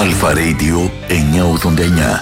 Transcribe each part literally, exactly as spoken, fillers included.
Αλφα Radio εννιακόσια ογδόντα εννιά.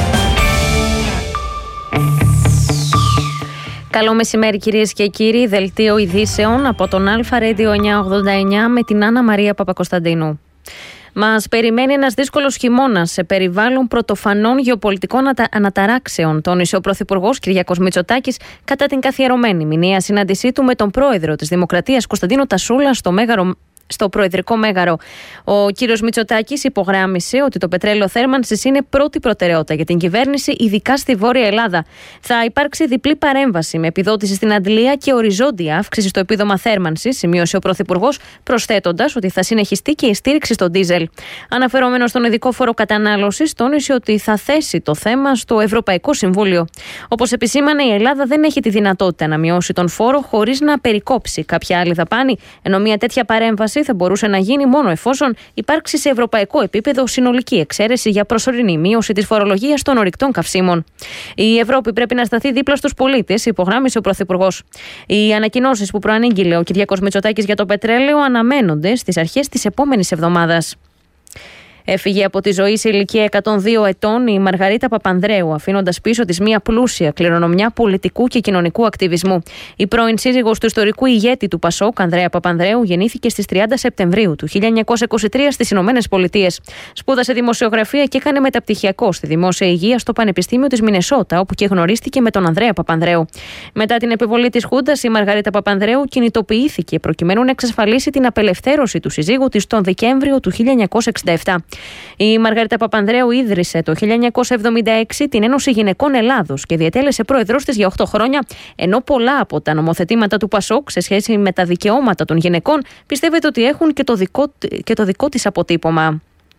Καλό μεσημέρι κυρίες και κύριοι, δελτίο ειδήσεων από τον Αλφα Radio εννιακόσια ογδόντα εννιά με την Άννα Μαρία Παπακοσταντίνου. Μας περιμένει ένας δύσκολος χειμώνας σε περιβάλλον πρωτοφανών γεωπολιτικών ανα... αναταράξεων, τόνισε ο Πρωθυπουργός Κυριάκος Μητσοτάκης κατά την καθιερωμένη μηνιαία συνάντησή του με τον πρόεδρο της Δημοκρατίας Κωνσταντίνο Τασούλα στο Μέγαρο. Στο Προεδρικό Μέγαρο. Ο κύριος Μητσοτάκης υπογράμμισε ότι το πετρέλαιο θέρμανσης είναι πρώτη προτεραιότητα για την κυβέρνηση, ειδικά στη Βόρεια Ελλάδα. Θα υπάρξει διπλή παρέμβαση με επιδότηση στην αντλία και οριζόντια αύξηση στο επίδομα θέρμανσης, σημείωσε ο Πρωθυπουργός, προσθέτοντας ότι θα συνεχιστεί και η στήριξη στο ντίζελ. Αναφερόμενο στον ειδικό φόρο κατανάλωσης, τόνισε ότι θα θέσει το θέμα στο Ευρωπαϊκό Συμβούλιο. Όπως επισήμανε, η Ελλάδα δεν έχει τη δυνατότητα να μειώσει τον φόρο χωρίς να περικόψει κάποια άλλη δαπάνη, ενώ μια τέτοια παρέμβαση θα μπορούσε να γίνει μόνο εφόσον υπάρξει σε ευρωπαϊκό επίπεδο συνολική εξαίρεση για προσωρινή μείωση της φορολογίας των ορυκτών καυσίμων. Η Ευρώπη πρέπει να σταθεί δίπλα στους πολίτες, υπογράμμισε ο Πρωθυπουργός. Οι ανακοινώσεις που προανήγγειλε ο Κυριάκος Μητσοτάκης για το πετρέλαιο αναμένονται στις αρχές της επόμενης εβδομάδας. Έφυγε από τη ζωή σε ηλικία εκατόν δύο ετών η Μαργαρίτα Παπανδρέου, αφήνοντας πίσω της μια πλούσια κληρονομιά πολιτικού και κοινωνικού ακτιβισμού. Η πρώην σύζυγος του ιστορικού ηγέτη του Πασόκ, Ανδρέα Παπανδρέου, γεννήθηκε στις τριάντα Σεπτεμβρίου του χίλια εννιακόσια είκοσι τρία στις Ηνωμένες Πολιτείες. Σπούδασε δημοσιογραφία και έκανε μεταπτυχιακό στη δημόσια υγεία στο Πανεπιστήμιο της Μινεσότα, όπου και γνωρίστηκε με τον Ανδρέα Παπανδρέου. Μετά την επιβολή της Χούντας, η Μαργαρίτα Παπανδρέου κινητοποιήθηκε προκειμένου να εξασφαλίσει την απελευθέρωση του συζύγου της τον Δεκέμβριο του χίλια εννιακόσια εξήντα επτά. Η Μαργαρίτα Παπανδρέου ίδρυσε το χίλια εννιακόσια εβδομήντα έξι την Ένωση Γυναικών Ελλάδος και διετέλεσε πρόεδρος της για οκτώ χρόνια, ενώ πολλά από τα νομοθετήματα του Πασόκ σε σχέση με τα δικαιώματα των γυναικών πιστεύετε ότι έχουν και το δικό, και το δικό της αποτύπωμα.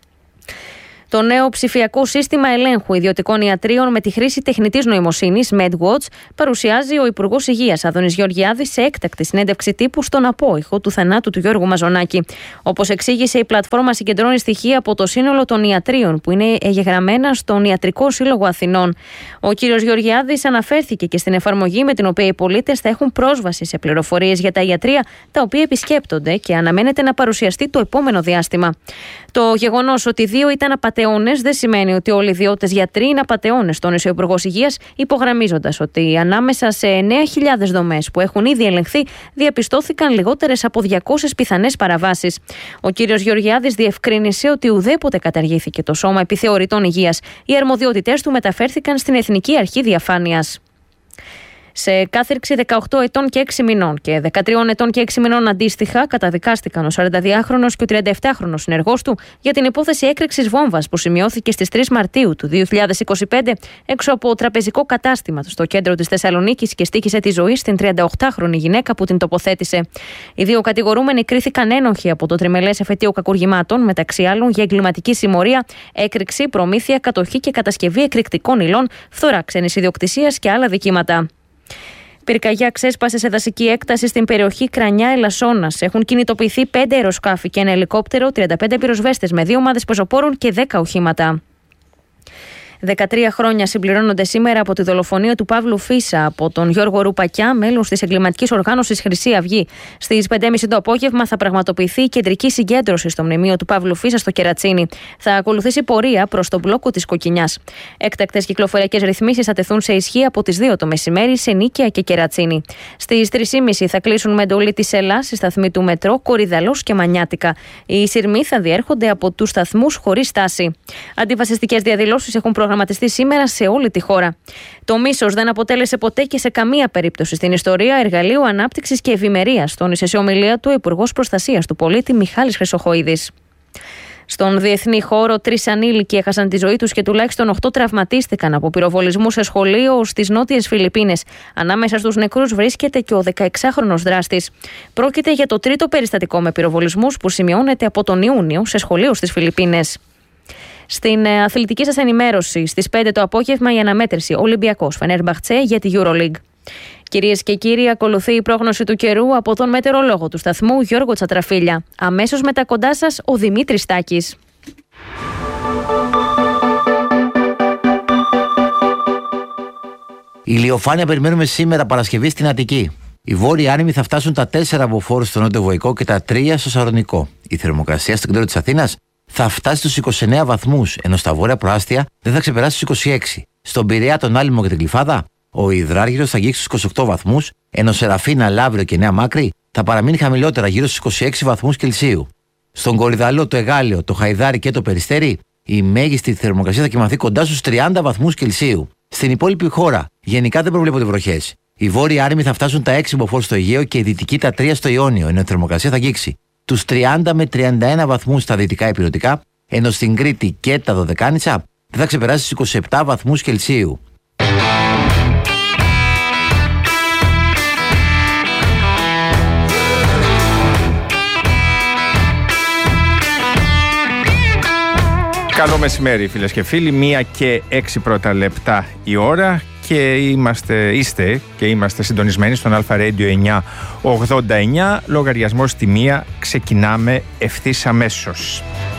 Το νέο ψηφιακό σύστημα ελέγχου ιδιωτικών ιατρίων με τη χρήση τεχνητής νοημοσύνης, MedWatch, παρουσιάζει ο Υπουργός Υγείας Άδωνης Γεωργιάδης σε έκτακτη συνέντευξη τύπου στον απόϊχο του θανάτου του Γιώργου Μαζονάκη. Όπως εξήγησε, η πλατφόρμα συγκεντρώνει στοιχεία από το σύνολο των ιατρίων που είναι εγγεγραμμένα στον Ιατρικό Σύλλογο Αθηνών. Ο κ. Γεωργιάδης αναφέρθηκε και στην εφαρμογή με την οποία οι πολίτες θα έχουν πρόσβαση σε πληροφορίες για τα ιατρεία τα οποία επισκέπτονται και αναμένεται να παρουσιαστεί το επόμενο διάστημα. Το γεγονός ότι δύο ήταν απατεώνες δεν σημαίνει ότι όλοι οι ιδιώτες γιατροί είναι απατεώνες, τόνισε ο Υπουργός Υγείας, υπογραμμίζοντας ότι ανάμεσα σε εννέα χιλιάδες δομές που έχουν ήδη ελεγχθεί, διαπιστώθηκαν λιγότερες από διακόσιες πιθανές παραβάσεις. Ο κ. Γεωργιάδης διευκρίνησε ότι ουδέποτε καταργήθηκε το Σώμα Επιθεωρητών Υγείας. Οι αρμοδιότητές του μεταφέρθηκαν στην Εθνική Αρχή Διαφάνειας. Σε κάθυρξη δεκαοκτώ ετών και έξι μηνών και δεκατρία ετών και έξι μηνών αντίστοιχα, καταδικάστηκαν ο σαρανταδυάχρονος και ο τριανταεπτάχρονος συνεργός του για την υπόθεση έκρηξης βόμβας που σημειώθηκε στις τρεις Μαρτίου του δύο χιλιάδες είκοσι πέντε έξω από τραπεζικό κατάστημα στο κέντρο της Θεσσαλονίκης και στοίχισε τη ζωή στην τριανταοκτάχρονη γυναίκα που την τοποθέτησε. Οι δύο κατηγορούμενοι κρίθηκαν ένοχοι από το τριμελές εφετείο κακουργημάτων, μεταξύ άλλων για εγκληματική συμμορία, έκρηξη, προμήθεια, κατοχή και κατασκευή εκρηκτικών υλών, φθορά ξένης ιδιοκτησίας και άλλα δικήματα. Πυρκαγιά ξέσπασε σε δασική έκταση στην περιοχή Κρανιά Ελασσόνας. Έχουν κινητοποιηθεί πέντε αεροσκάφη και ένα ελικόπτερο, τριάντα πέντε πυροσβέστες με δύο ομάδες πεζοπόρων και δέκα οχήματα. δεκατρία χρόνια συμπληρώνονται σήμερα από τη δολοφονία του Παύλου Φίσα από τον Γιώργο Ρουπακιά, μέλος της εγκληματικής οργάνωσης Χρυσή Αυγή. Στις πέντε και μισή το απόγευμα θα πραγματοποιηθεί η κεντρική συγκέντρωση στο μνημείο του Παύλου Φίσα στο Κερατσίνι. Θα ακολουθήσει πορεία προς τον μπλόκο της Κοκκινιάς. Έκτακτες κυκλοφοριακές ρυθμίσεις θα τεθούν σε ισχύ από τις δύο το μεσημέρι σε Νίκαια και Κερατσίνι. Στις τρεις και μισή θα κλείσουν με εντολή της Ελλάς οι σταθμοί του μετρό Κορυδαλός και Μανιάτικα. Οι σειρμοί θα διέρχονται από τους σταθμούς χωρίς στάση. Αντιφασιστικές διαδηλώσεις έχουν προγραμματιστεί σήμερα σε όλη τη χώρα. Το μίσος δεν αποτέλεσε ποτέ και σε καμία περίπτωση στην ιστορία εργαλείο ανάπτυξης και ευημερίας, τόνισε σε ομιλία του ο Υπουργός Προστασίας του Πολίτη Μιχάλης Χρυσοχοΐδης. Στον διεθνή χώρο, τρεις ανήλικοι έχασαν τη ζωή τους και τουλάχιστον οκτώ τραυματίστηκαν από πυροβολισμού σε σχολείο στις νότιες Φιλιππίνες. Ανάμεσα στους νεκρούς βρίσκεται και ο δεκαεξάχρονος δράστης. Πρόκειται για το τρίτο περιστατικό με πυροβολισμούς που σημειώνεται από τον Ιούνιο σε σχολείο στις Φιλιππίνες. Στην αθλητική σας ενημέρωση, στις πέντε το απόγευμα η αναμέτρηση Ολυμπιακός Φενέρμπαχτσε για τη EuroLeague. Κυρίες και κύριοι, ακολουθεί η πρόγνωση του καιρού από τον μετεωρολόγο του σταθμού Γιώργο Τσατραφίλια. Αμέσως μετά κοντά σας ο Δημήτρης Στάκης. Ηλιοφάνεια περιμένουμε σήμερα Παρασκευή στην Αττική. Οι βόρειοι άνεμοι θα φτάσουν τα τέσσερα από φόρους στο νότιο Βοϊκό και τα τρία στο Σαρονικό. Η θερμοκρασία στο κέντρο της Αθήνας θα φτάσει στους είκοσι εννέα βαθμούς, ενώ στα βόρεια προάστια δεν θα ξεπεράσει τους είκοσι έξι. Στον Πειραιά, τον Άλυμο και την Γλυφάδα, ο υδράργυρος θα αγγίξει στους είκοσι οκτώ βαθμούς, ενώ σε Ραφίνα, Λαύριο και Νέα Μάκρη θα παραμείνει χαμηλότερα γύρω στους είκοσι έξι βαθμούς Κελσίου. Στον Κορυδαλό, το Εγάλιο, το Χαϊδάρι και το Περιστέρι, η μέγιστη θερμοκρασία θα κυμανθεί κοντά στους τριάντα βαθμούς Κελσίου. Στην υπόλοιπη χώρα, γενικά δεν προβλέπονται βροχές. Οι βόρειοι άρημοι θα φτάσουν τα έξι μποφόρ στο Αιγαίο και οι δυτικοί τα τρία στο Ιόνιο, ενώ η θερμοκρασία θα αγγίξει τους τριάντα με τριάντα ένα βαθμούς στα δυτικά ηπειρωτικά, ενώ στην Κρήτη και τα Δωδεκάνησα δεν θα ξεπεράσει τους είκοσι επτά βαθμούς Κελσίου. Καλό μεσημέρι φίλες και φίλοι, μία και έξι πρώτα λεπτά η ώρα και είμαστε, είστε και είμαστε συντονισμένοι στον Αλφα Radio εννιακόσια ογδόντα εννιά. Λογαριασμός στη μία, ξεκινάμε ευθύς αμέσως.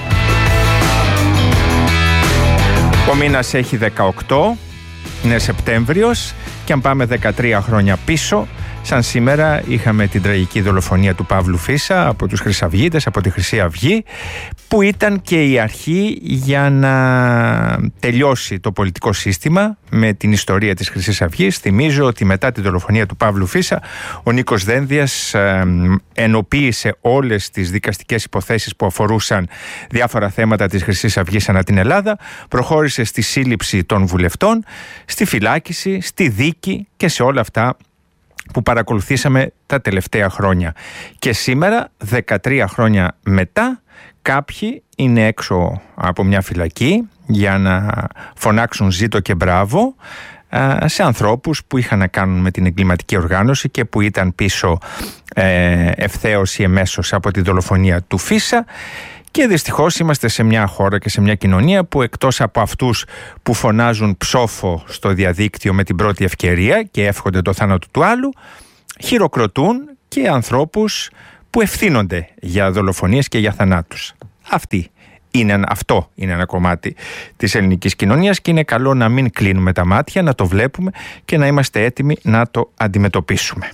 Ο μήνας έχει δεκαοκτώ, είναι Σεπτέμβριος και αν πάμε δεκατρία χρόνια πίσω, σαν σήμερα είχαμε την τραγική δολοφονία του Παύλου Φίσα από τους Χρυσαυγίτες, από τη Χρυσή Αυγή, που ήταν και η αρχή για να τελειώσει το πολιτικό σύστημα με την ιστορία της Χρυσής Αυγής. Θυμίζω ότι μετά τη δολοφονία του Παύλου Φίσα, ο Νίκος Δένδιας ε, ενοποίησε όλες τις δικαστικές υποθέσεις που αφορούσαν διάφορα θέματα της Χρυσής Αυγής ανά την Ελλάδα, προχώρησε στη σύλληψη των βουλευτών, στη φυλάκιση, στη δίκη και σε όλα αυτά που παρακολουθήσαμε τα τελευταία χρόνια. Και σήμερα, δεκατρία χρόνια μετά, κάποιοι είναι έξω από μια φυλακή για να φωνάξουν ζήτω και μπράβο σε ανθρώπους που είχαν να κάνουν με την εγκληματική οργάνωση και που ήταν πίσω ε, ευθέως ή εμέσως από τη δολοφονία του Φίσα. Και δυστυχώς είμαστε σε μια χώρα και σε μια κοινωνία που εκτός από αυτούς που φωνάζουν ψόφο στο διαδίκτυο με την πρώτη ευκαιρία και εύχονται το θάνατο του άλλου, χειροκροτούν και ανθρώπους που ευθύνονται για δολοφονίες και για θανάτους. Αυτή είναι, αυτό είναι ένα κομμάτι της ελληνικής κοινωνίας και είναι καλό να μην κλείνουμε τα μάτια, να το βλέπουμε και να είμαστε έτοιμοι να το αντιμετωπίσουμε.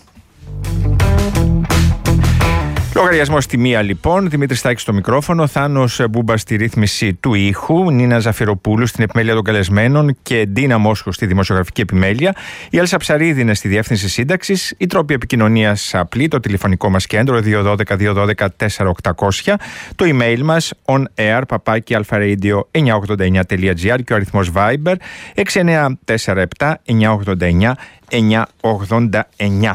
Λογαριασμός στη μία λοιπόν, Δημήτρης Στάκης στο μικρόφωνο, Θάνος Μπούμπας στη ρύθμιση του ήχου, Νίνα Ζαφυροπούλου στην επιμέλεια των καλεσμένων και Ντίνα Μόσχο στη δημοσιογραφική επιμέλεια. Η Έλσα Ψαρίδη είναι στη διεύθυνση σύνταξης. Οι τρόποι επικοινωνίας απλή, το τηλεφωνικό μας κέντρο δύο ένα δύο δύο ένα δύο τέσσερα οκτακόσια, το email μας onair παπάκι αλφαραdio εννιακόσια ογδόντα εννιά τελεία τζι άρ και ο αριθμός Viber έξι εννιά τέσσερα επτά εννιακόσια ογδόντα εννιά εννιακόσια ογδόντα εννιά.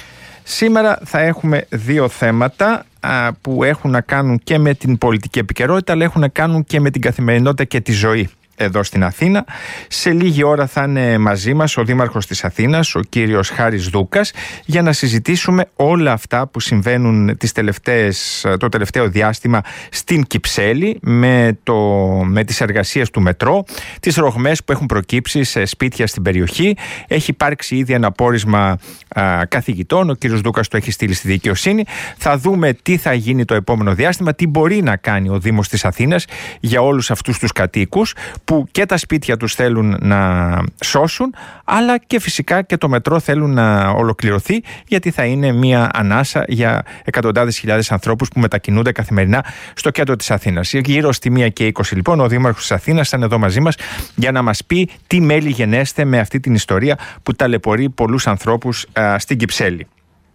Σήμερα θα έχουμε δύο θέματα α, που έχουν να κάνουν και με την πολιτική επικαιρότητα, αλλά έχουν να κάνουν και με την καθημερινότητα και τη ζωή εδώ στην Αθήνα. Σε λίγη ώρα θα είναι μαζί μας ο Δήμαρχος της Αθήνας, ο κύριος Χάρης Δούκας, για να συζητήσουμε όλα αυτά που συμβαίνουν τις τελευταίες, το τελευταίο διάστημα στην Κυψέλη με, το, με τις εργασίες του μετρό, τις ρογμές που έχουν προκύψει σε σπίτια στην περιοχή. Έχει υπάρξει ήδη ένα πόρισμα α, καθηγητών, ο κύριος Δούκας το έχει στείλει στη δικαιοσύνη. Θα δούμε τι θα γίνει το επόμενο διάστημα, τι μπορεί να κάνει ο Δήμος της Αθήνας για όλους αυτούς τους κατοίκους που και τα σπίτια τους θέλουν να σώσουν, αλλά και φυσικά και το μετρό θέλουν να ολοκληρωθεί, γιατί θα είναι μια ανάσα για εκατοντάδες χιλιάδες ανθρώπους που μετακινούνται καθημερινά στο κέντρο της Αθήνας. Γύρω στη μία και είκοσι λοιπόν ο Δήμαρχος της Αθήνας θα είναι εδώ μαζί μας για να μας πει τι μέλη γενέστε με αυτή την ιστορία που ταλαιπωρεί πολλούς ανθρώπους α, στην Κυψέλη.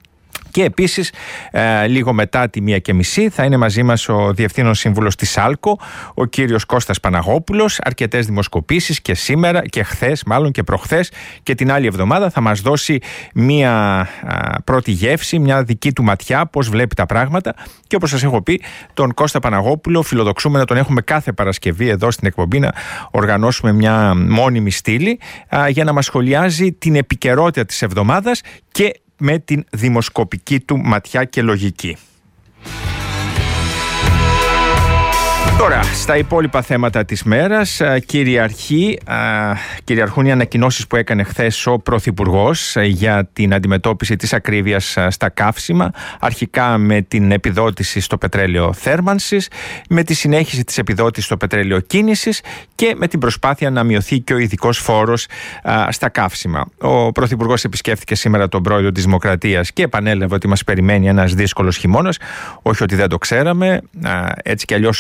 Και επίσης, ε, λίγο μετά τη μία και μισή θα είναι μαζί μας ο Διευθύνων Σύμβουλος της ΣΑΛΚΟ, ο κύριος Κώστας Παναγόπουλος. Αρκετές δημοσκοπήσεις και σήμερα και χθες, μάλλον και προχθές και την άλλη εβδομάδα, θα μας δώσει μία α, πρώτη γεύση, μια δική του ματιά, πώς βλέπει τα πράγματα. Και όπως σας έχω πει, τον Κώστα Παναγόπουλο φιλοδοξούμε να τον έχουμε κάθε Παρασκευή εδώ στην εκπομπή, να οργανώσουμε μια μόνιμη στήλη α, για να μας σχολιάζει την επικαιρότητα της εβδομάδας και με την δημοσκοπική του ματιά και λογική. Τώρα, στα υπόλοιπα θέματα της μέρας, κυριαρχεί, κυριαρχούν οι ανακοινώσεις που έκανε χθες ο Πρωθυπουργός για την αντιμετώπιση της ακρίβειας στα καύσιμα, αρχικά με την επιδότηση στο πετρέλαιο θέρμανσης, με τη συνέχιση της επιδότησης στο πετρέλαιο κίνησης και με την προσπάθεια να μειωθεί και ο ειδικός φόρος στα καύσιμα. Ο Πρωθυπουργός επισκέφθηκε σήμερα τον πρόεδρο της Δημοκρατίας και επανέλαβε ότι μας περιμένει ένας δύσκολος χειμώνας, όχι ότι δεν το ξέραμε, έτσι κι αλλιώς όλη η Ευρώπη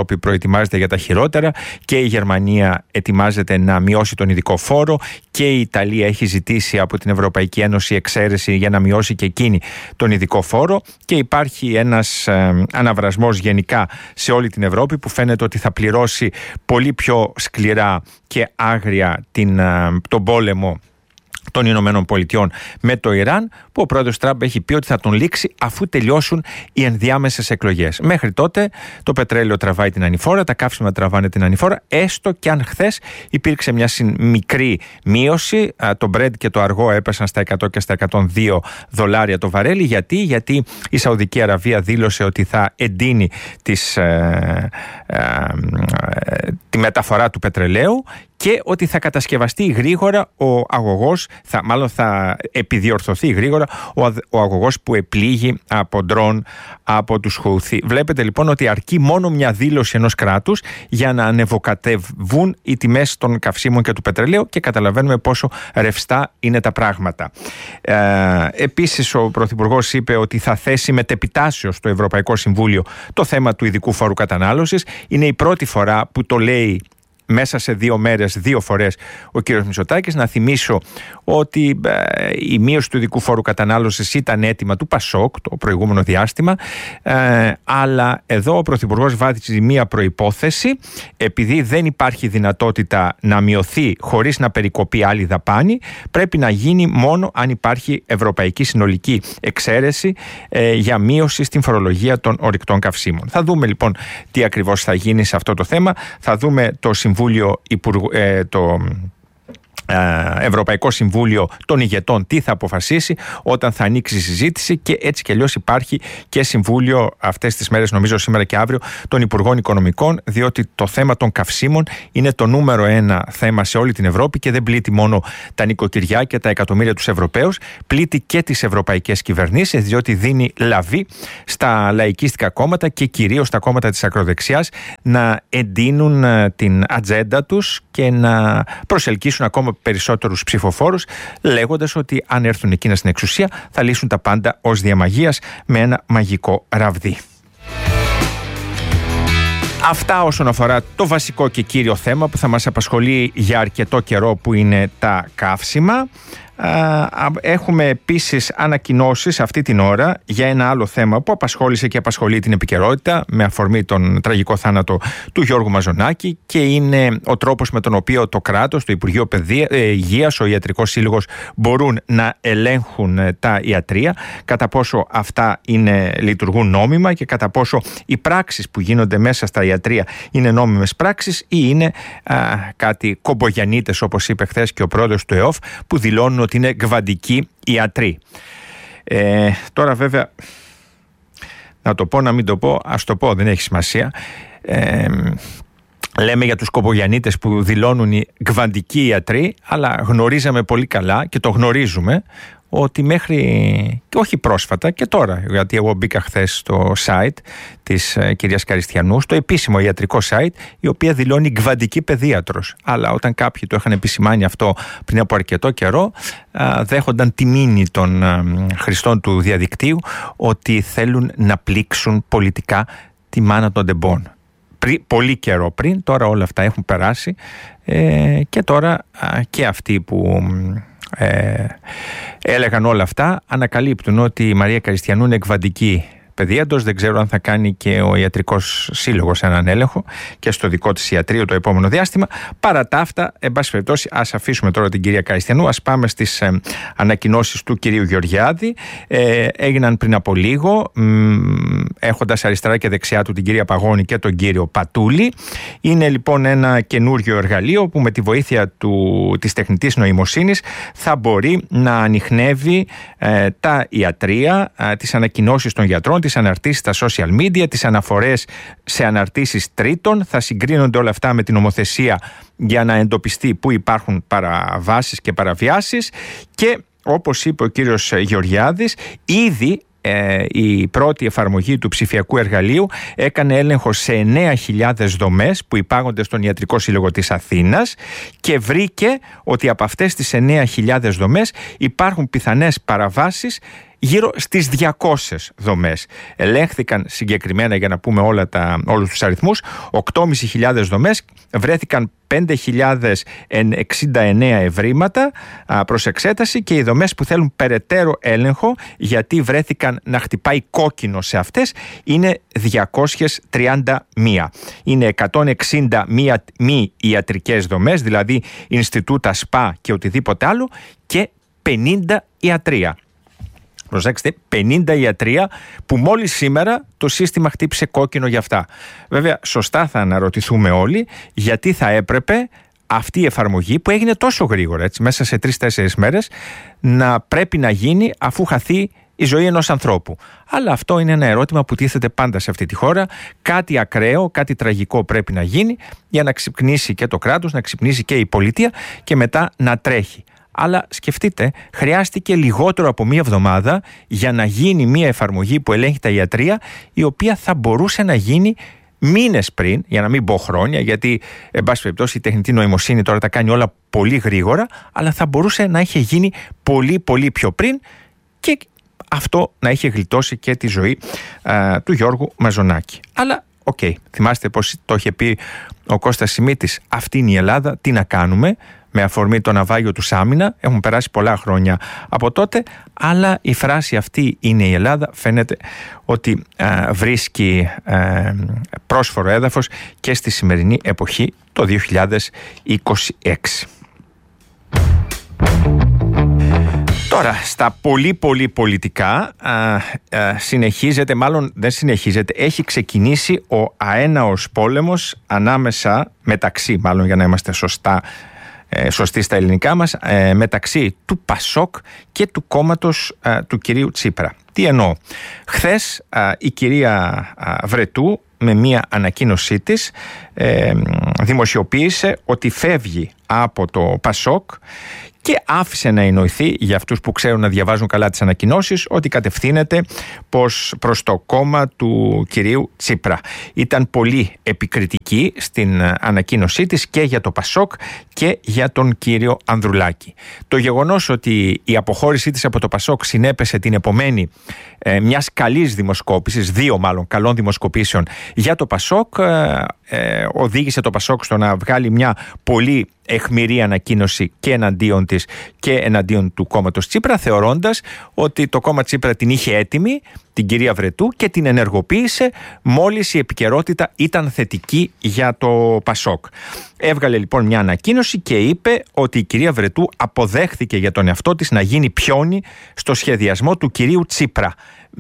Ευρώπη προετοιμάζεται για τα χειρότερα, και η Γερμανία ετοιμάζεται να μειώσει τον ειδικό φόρο, και η Ιταλία έχει ζητήσει από την Ευρωπαϊκή Ένωση εξαίρεση για να μειώσει και εκείνη τον ειδικό φόρο, και υπάρχει ένας ε, αναβρασμός γενικά σε όλη την Ευρώπη που φαίνεται ότι θα πληρώσει πολύ πιο σκληρά και άγρια την, ε, τον πόλεμο των Ηνωμένων Πολιτειών με το Ιράν, που ο πρόεδρος Τραμπ έχει πει ότι θα τον λήξει αφού τελειώσουν οι ενδιάμεσες εκλογές. Μέχρι τότε το πετρέλαιο τραβάει την ανηφόρα, τα καύσιμα τραβάνε την ανηφόρα, έστω και αν χθες υπήρξε μια μικρή μείωση. Το Brent και το αργό έπεσαν στα εκατό και στα εκατόν δύο δολάρια το βαρέλι. Γιατί, Γιατί η Σαουδική Αραβία δήλωσε ότι θα εντείνει τις, ε, ε, ε, τη μεταφορά του πετρελαίου, και ότι θα κατασκευαστεί γρήγορα ο αγωγός, θα, μάλλον θα επιδιορθωθεί γρήγορα ο, ο αγωγός που επλήγει από ντρόν από τους Χούθι. Βλέπετε λοιπόν ότι αρκεί μόνο μια δήλωση ενός κράτους για να ανεβοκατεβούν οι τιμές των καυσίμων και του πετρελαίου, και καταλαβαίνουμε πόσο ρευστά είναι τα πράγματα. Ε, επίσης ο Πρωθυπουργός είπε ότι θα θέσει μετεπιτάσεως στο Ευρωπαϊκό Συμβούλιο το θέμα του ειδικού φόρου κατανάλωσης. Είναι η πρώτη φορά που το λέει μέσα σε δύο μέρες, δύο φορές ο κύριος Μητσοτάκης. Να θυμίσω ότι ε, η μείωση του ειδικού φόρου κατανάλωσης ήταν αίτημα του Πασόκ το προηγούμενο διάστημα, ε, αλλά εδώ ο Πρωθυπουργός βάζει μία προϋπόθεση: επειδή δεν υπάρχει δυνατότητα να μειωθεί χωρίς να περικοπεί άλλη δαπάνη, πρέπει να γίνει μόνο αν υπάρχει ευρωπαϊκή συνολική εξαίρεση ε, για μείωση στην φορολογία των ορυκτών καυσίμων. Θα δούμε λοιπόν τι ακριβώς θα γίνει σε αυτό το θέμα. Θα δούμε το Συμβούλιο Υπουργού, ε, το Ευρωπαϊκό Συμβούλιο των Ηγετών τι θα αποφασίσει όταν θα ανοίξει η συζήτηση, και έτσι και αλλιώς υπάρχει και Συμβούλιο αυτές τις μέρες, νομίζω σήμερα και αύριο, των Υπουργών Οικονομικών, διότι το θέμα των καυσίμων είναι το νούμερο ένα θέμα σε όλη την Ευρώπη και δεν πλήττει μόνο τα νοικοκυριά και τα εκατομμύρια τους Ευρωπαίους, πλήττει και τις ευρωπαϊκές κυβερνήσεις, διότι δίνει λαβή στα λαϊκίστικα κόμματα και κυρίως στα κόμματα της ακροδεξιάς να εντείνουν την ατζέντα τους και να προσελκύσουν ακόμα περισσότερους ψηφοφόρους, λέγοντας ότι αν έρθουν εκείνα στην εξουσία θα λύσουν τα πάντα ως διαμαγείας με ένα μαγικό ραβδί. Αυτά όσον αφορά το βασικό και κύριο θέμα που θα μας απασχολεί για αρκετό καιρό, που είναι τα καύσιμα. Έχουμε επίσης ανακοινώσεις αυτή την ώρα για ένα άλλο θέμα που απασχόλησε και απασχολεί την επικαιρότητα, με αφορμή τον τραγικό θάνατο του Γιώργου Μαζονάκη, και είναι ο τρόπος με τον οποίο το κράτος, το Υπουργείο Υγείας, ο Ιατρικός Σύλλογος μπορούν να ελέγχουν τα ιατρεία, κατά πόσο αυτά είναι, λειτουργούν νόμιμα και κατά πόσο οι πράξεις που γίνονται μέσα στα ιατρεία είναι νόμιμες πράξεις ή είναι α, κάτι κομπογιανίτες, όπως είπε χθες και ο πρόεδρος του ΕΟΦ, που δηλώνουν ότι είναι γκβαντικοί ιατροί. Ε, τώρα βέβαια, να το πω να μην το πω, ας το πω, δεν έχει σημασία. Ε, λέμε για τους κομπογιανίτες που δηλώνουν οι γκβαντικοί ιατροί, αλλά γνωρίζαμε πολύ καλά και το γνωρίζουμε ότι μέχρι, και όχι πρόσφατα και τώρα, γιατί εγώ μπήκα χθες στο site της ε, κυρίας Καριστιανού, στο επίσημο ιατρικό site, η οποία δηλώνει γκβαντική παιδίατρος. Αλλά όταν κάποιοι το είχαν επισημάνει αυτό πριν από αρκετό καιρό, α, δέχονταν τη μήνυ των α, χρηστών του διαδικτύου ότι θέλουν να πλήξουν πολιτικά τη μάνα των ντεμπών. Πρι, πολύ καιρό πριν, τώρα όλα αυτά έχουν περάσει ε, και τώρα α, και αυτοί που Ε, έλεγαν όλα αυτά ανακαλύπτουν ότι η Μαρία Καριστιανού είναι εκβαντική παιδίατρος. Δεν ξέρω αν θα κάνει και ο Ιατρικός Σύλλογος έναν έλεγχο και στο δικό της ιατρείο το επόμενο διάστημα. Παρά τα αυτά, εν πάση περιπτώσει, ας αφήσουμε τώρα την κυρία Καριστιανού, ας πάμε στις ε, ανακοινώσεις του κυρίου Γεωργιάδη. Ε, έγιναν πριν από λίγο, μ, έχοντας αριστερά και δεξιά του την κυρία Παγώνη και τον κύριο Πατούλη. Είναι λοιπόν ένα καινούριο εργαλείο που με τη βοήθεια του, της τεχνητής νοημοσύνης θα μπορεί να ανιχνεύει ε, τα ιατρεία, ε, τις ανακοινώσεις των γιατρών, τις αναρτήσεις στα social media, τις αναφορές σε αναρτήσεις τρίτων. Θα συγκρίνονται όλα αυτά με την νομοθεσία για να εντοπιστεί που υπάρχουν παραβάσεις και παραβιάσεις, και όπως είπε ο κύριος Γεωργιάδης, ήδη ε, η πρώτη εφαρμογή του ψηφιακού εργαλείου έκανε έλεγχο σε εννέα χιλιάδες δομές που υπάγονται στον Ιατρικό Σύλλογο της Αθήνας και βρήκε ότι από αυτές τις εννέα χιλιάδες δομές υπάρχουν πιθανές παραβάσεις γύρω στις διακόσιες δομές. Ελέγχθηκαν συγκεκριμένα, για να πούμε όλα τα, όλους τους αριθμούς, οκτώ χιλιάδες πεντακόσιες δομές, βρέθηκαν πέντε χιλιάδες εξήντα εννέα ευρήματα προς εξέταση και οι δομές που θέλουν περαιτέρω έλεγχο, γιατί βρέθηκαν να χτυπάει κόκκινο σε αυτές, είναι διακόσιες τριάντα μία. Είναι εκατόν εξήντα μία μη ιατρικές δομές, δηλαδή Ινστιτούτα, ΣΠΑ και οτιδήποτε άλλο, και πενήντα ιατρεία. Προσέξτε, πενήντα ιατρεία που μόλις σήμερα το σύστημα χτύπησε κόκκινο για αυτά. Βέβαια, σωστά θα αναρωτηθούμε όλοι γιατί θα έπρεπε αυτή η εφαρμογή που έγινε τόσο γρήγορα, έτσι, μέσα σε τρεις-τέσσερις μέρες, να πρέπει να γίνει αφού χαθεί η ζωή ενός ανθρώπου. Αλλά αυτό είναι ένα ερώτημα που τίθεται πάντα σε αυτή τη χώρα. Κάτι ακραίο, κάτι τραγικό πρέπει να γίνει για να ξυπνήσει και το κράτος, να ξυπνήσει και η πολιτεία και μετά να τρέχει. Αλλά σκεφτείτε, χρειάστηκε λιγότερο από μία εβδομάδα για να γίνει μία εφαρμογή που ελέγχει τα ιατρεία, η οποία θα μπορούσε να γίνει μήνες πριν, για να μην πω χρόνια, γιατί εν πάση περιπτώσει η τεχνητή νοημοσύνη τώρα τα κάνει όλα πολύ γρήγορα, αλλά θα μπορούσε να είχε γίνει πολύ πολύ πιο πριν και αυτό να είχε γλιτώσει και τη ζωή α, του Γιώργου Μαζονάκη. Αλλά οκ, okay, θυμάστε πως το είχε πει ο Κώστας Σιμίτης, αυτή είναι η Ελλάδα, τι να κάνουμε, με αφορμή το ναυάγιο του Σάμινα. Έχουν περάσει πολλά χρόνια από τότε, αλλά η φράση αυτή είναι η Ελλάδα φαίνεται ότι α, βρίσκει α, πρόσφορο έδαφος και στη σημερινή εποχή, το δύο χιλιάδες είκοσι έξι. Τώρα, στα πολύ πολύ πολιτικά α, α, συνεχίζεται, μάλλον δεν συνεχίζεται, έχει ξεκινήσει ο αέναος πόλεμος ανάμεσα, μεταξύ μάλλον για να είμαστε σωστά, ε, σωστοί στα ελληνικά μας, ε, μεταξύ του Πασόκ και του κόμματος α, του κυρίου Τσίπρα. Τι εννοώ? Χθες α, η κυρία α, Βρετού με μία ανακοίνωσή της ε, δημοσιοποίησε ότι φεύγει από το Πασόκ και άφησε να εννοηθεί, για αυτούς που ξέρουν να διαβάζουν καλά τις ανακοινώσεις, ότι κατευθύνεται πως προς το κόμμα του κυρίου Τσίπρα. Ήταν πολύ επικριτική στην ανακοίνωσή της και για το Πασόκ και για τον κύριο Ανδρουλάκη. Το γεγονός ότι η αποχώρησή της από το Πασόκ συνέπεσε την επομένη ε, μιας καλής δημοσκόπησης, δύο μάλλον καλών δημοσκοπήσεων για το Πασόκ, ε, ε, οδήγησε το Πασόκ στο να βγάλει μια πολύ αιχμηρή ανακοίνωση και εναντίον της και εναντίον του κόμματος Τσίπρα, θεωρώντας ότι το κόμμα Τσίπρα την είχε έτοιμη, την κυρία Βρετού, και την ενεργοποίησε μόλις η επικαιρότητα ήταν θετική για το Πασόκ. Έβγαλε λοιπόν μια ανακοίνωση και είπε ότι η κυρία Βρετού αποδέχθηκε για τον εαυτό της να γίνει πιόνι στο σχεδιασμό του κυρίου Τσίπρα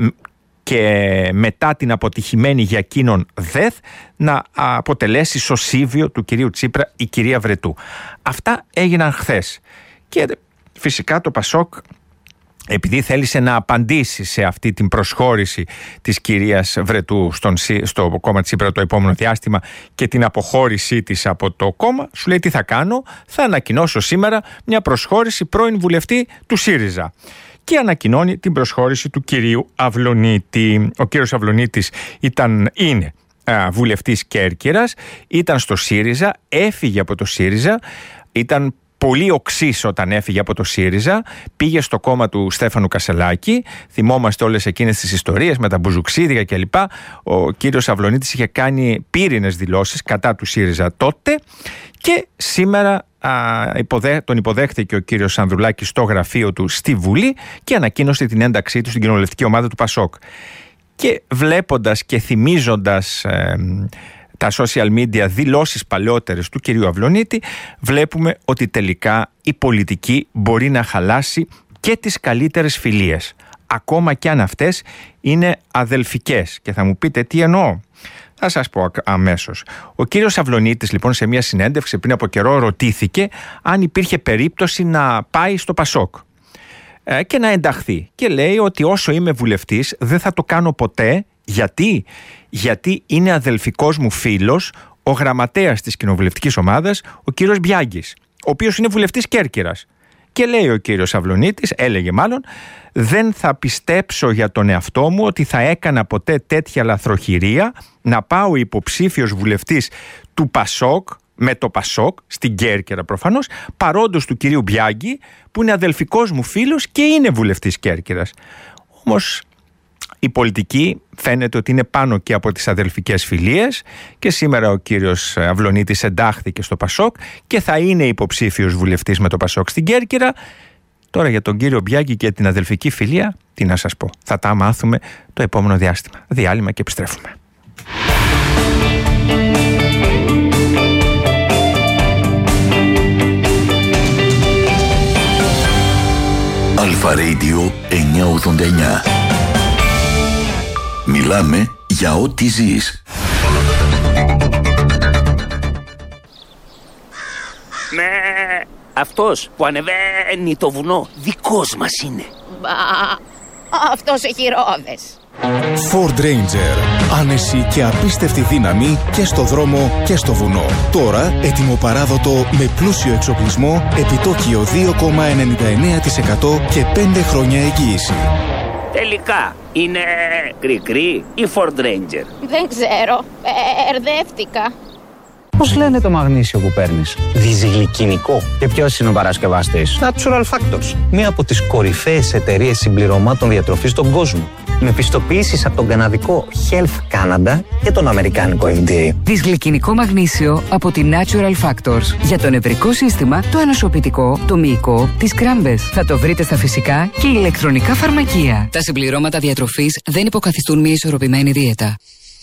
και μετά την αποτυχημένη για εκείνον ΔΕΘ να αποτελέσει σωσίβιο του κυρίου Τσίπρα η κυρία Βρετού. Αυτά έγιναν χθες και φυσικά το Πασόκ, επειδή θέλησε να απαντήσει σε αυτή την προσχώρηση της κυρίας Βρετού στον, στο κόμμα Τσίπρα το επόμενο διάστημα και την αποχώρησή της από το κόμμα, σου λέει τι θα κάνω, θα ανακοινώσω σήμερα μια προσχώρηση πρώην βουλευτή του ΣΥΡΙΖΑ. Και ανακοινώνει την προσχώρηση του κυρίου Αυλωνίτη. Ο κύριος Αυλωνίτης ήταν, είναι α, βουλευτής Κέρκυρας, ήταν στο ΣΥΡΙΖΑ, έφυγε από το ΣΥΡΙΖΑ, ήταν πολύ οξύς όταν έφυγε από το ΣΥΡΙΖΑ, πήγε στο κόμμα του Στέφανου Κασελάκη. Θυμόμαστε όλες εκείνες τις ιστορίες με τα μπουζουξίδια κλπ. Ο κύριος Αυλωνίτης είχε κάνει πύρινες δηλώσεις κατά του ΣΥΡΙΖΑ τότε και σήμερα α, υποδέ, τον υποδέχθηκε ο κύριος Ανδρουλάκης στο γραφείο του στη Βουλή και ανακοίνωσε την ένταξή του στην κοινοβουλευτική ομάδα του Πασόκ. Και βλέποντας και θυμίζοντας ε, τα social media δηλώσεις παλαιότερες του κυρίου Αυλωνίτη, βλέπουμε ότι τελικά η πολιτική μπορεί να χαλάσει και τις καλύτερες φιλίες, ακόμα και αν αυτές είναι αδελφικές. Και θα μου πείτε τι εννοώ. Θα σας πω αμέσως. Ο κύριος Αυλωνίτης λοιπόν σε μια συνέντευξη πριν από καιρό ρωτήθηκε αν υπήρχε περίπτωση να πάει στο Πασόκ ε, και να ενταχθεί. Και λέει ότι όσο είμαι βουλευτής δεν θα το κάνω ποτέ. Γιατί? Γιατί είναι αδελφικός μου φίλος ο γραμματέας της κοινοβουλευτικής ομάδας, ο κύριος Μπιάγκης, ο οποίος είναι βουλευτής Κέρκυρας. Και λέει ο κύριος Αυλωνίτης, έλεγε μάλλον, δεν θα πιστέψω για τον εαυτό μου ότι θα έκανα ποτέ τέτοια λαθροχειρία να πάω υποψήφιος βουλευτής του Πασόκ, με το Πασόκ, στην Κέρκυρα προφανώς, παρόντος του κυρίου Μπιάγκη, που είναι αδελφικός μου φίλος και είναι βουλευτής Κέρκυρας. Όμως η πολιτική φαίνεται ότι είναι πάνω και από τις αδελφικές φιλίες και σήμερα ο κύριος Αυλωνίτης εντάχθηκε στο Πασόκ και θα είναι υποψήφιος βουλευτής με το Πασόκ στην Κέρκυρα. Τώρα για τον κύριο Μπιάγκη και την αδελφική φιλία, τι να σας πω, θα τα μάθουμε το επόμενο διάστημα. Διάλειμμα και επιστρέφουμε. Αλφα Radio εννιακόσια ογδόντα εννιά. Μιλάμε για ό,τι ζεις. Ναι, αυτός που ανεβαίνει το βουνό δικός μας είναι. Μπα, αυτός έχει ρόδες. Ford Ranger. Άνεση και απίστευτη δύναμη και στο δρόμο και στο βουνό. Τώρα έτοιμο παράδοτο με πλούσιο εξοπλισμό, επιτόκιο δύο κόμμα ενενήντα εννέα τοις εκατό και πέντε χρόνια εγγύηση. Τελικά είναι κρικρί ή Ford Ranger? Δεν ξέρω, μπερδεύτηκα. Πώς λένε το μαγνήσιο που παίρνεις? Διζυγλικινικό. Και ποιος είναι ο παρασκευαστής? Natural Factors. Μία από τις κορυφαίες εταιρείες συμπληρωμάτων διατροφής στον κόσμο. Με πιστοποιήσεις από τον καναδικό Health Canada και τον αμερικάνικο εφ ντι έι. Δυσγλυκινικό μαγνήσιο από τη Natural Factors. Για το νευρικό σύστημα, το ανοσοποιητικό, το μυϊκό, τις κράμπες. Θα το βρείτε στα φυσικά και ηλεκτρονικά φαρμακεία. Τα συμπληρώματα διατροφής δεν υποκαθιστούν μια ισορροπημένη δίαιτα.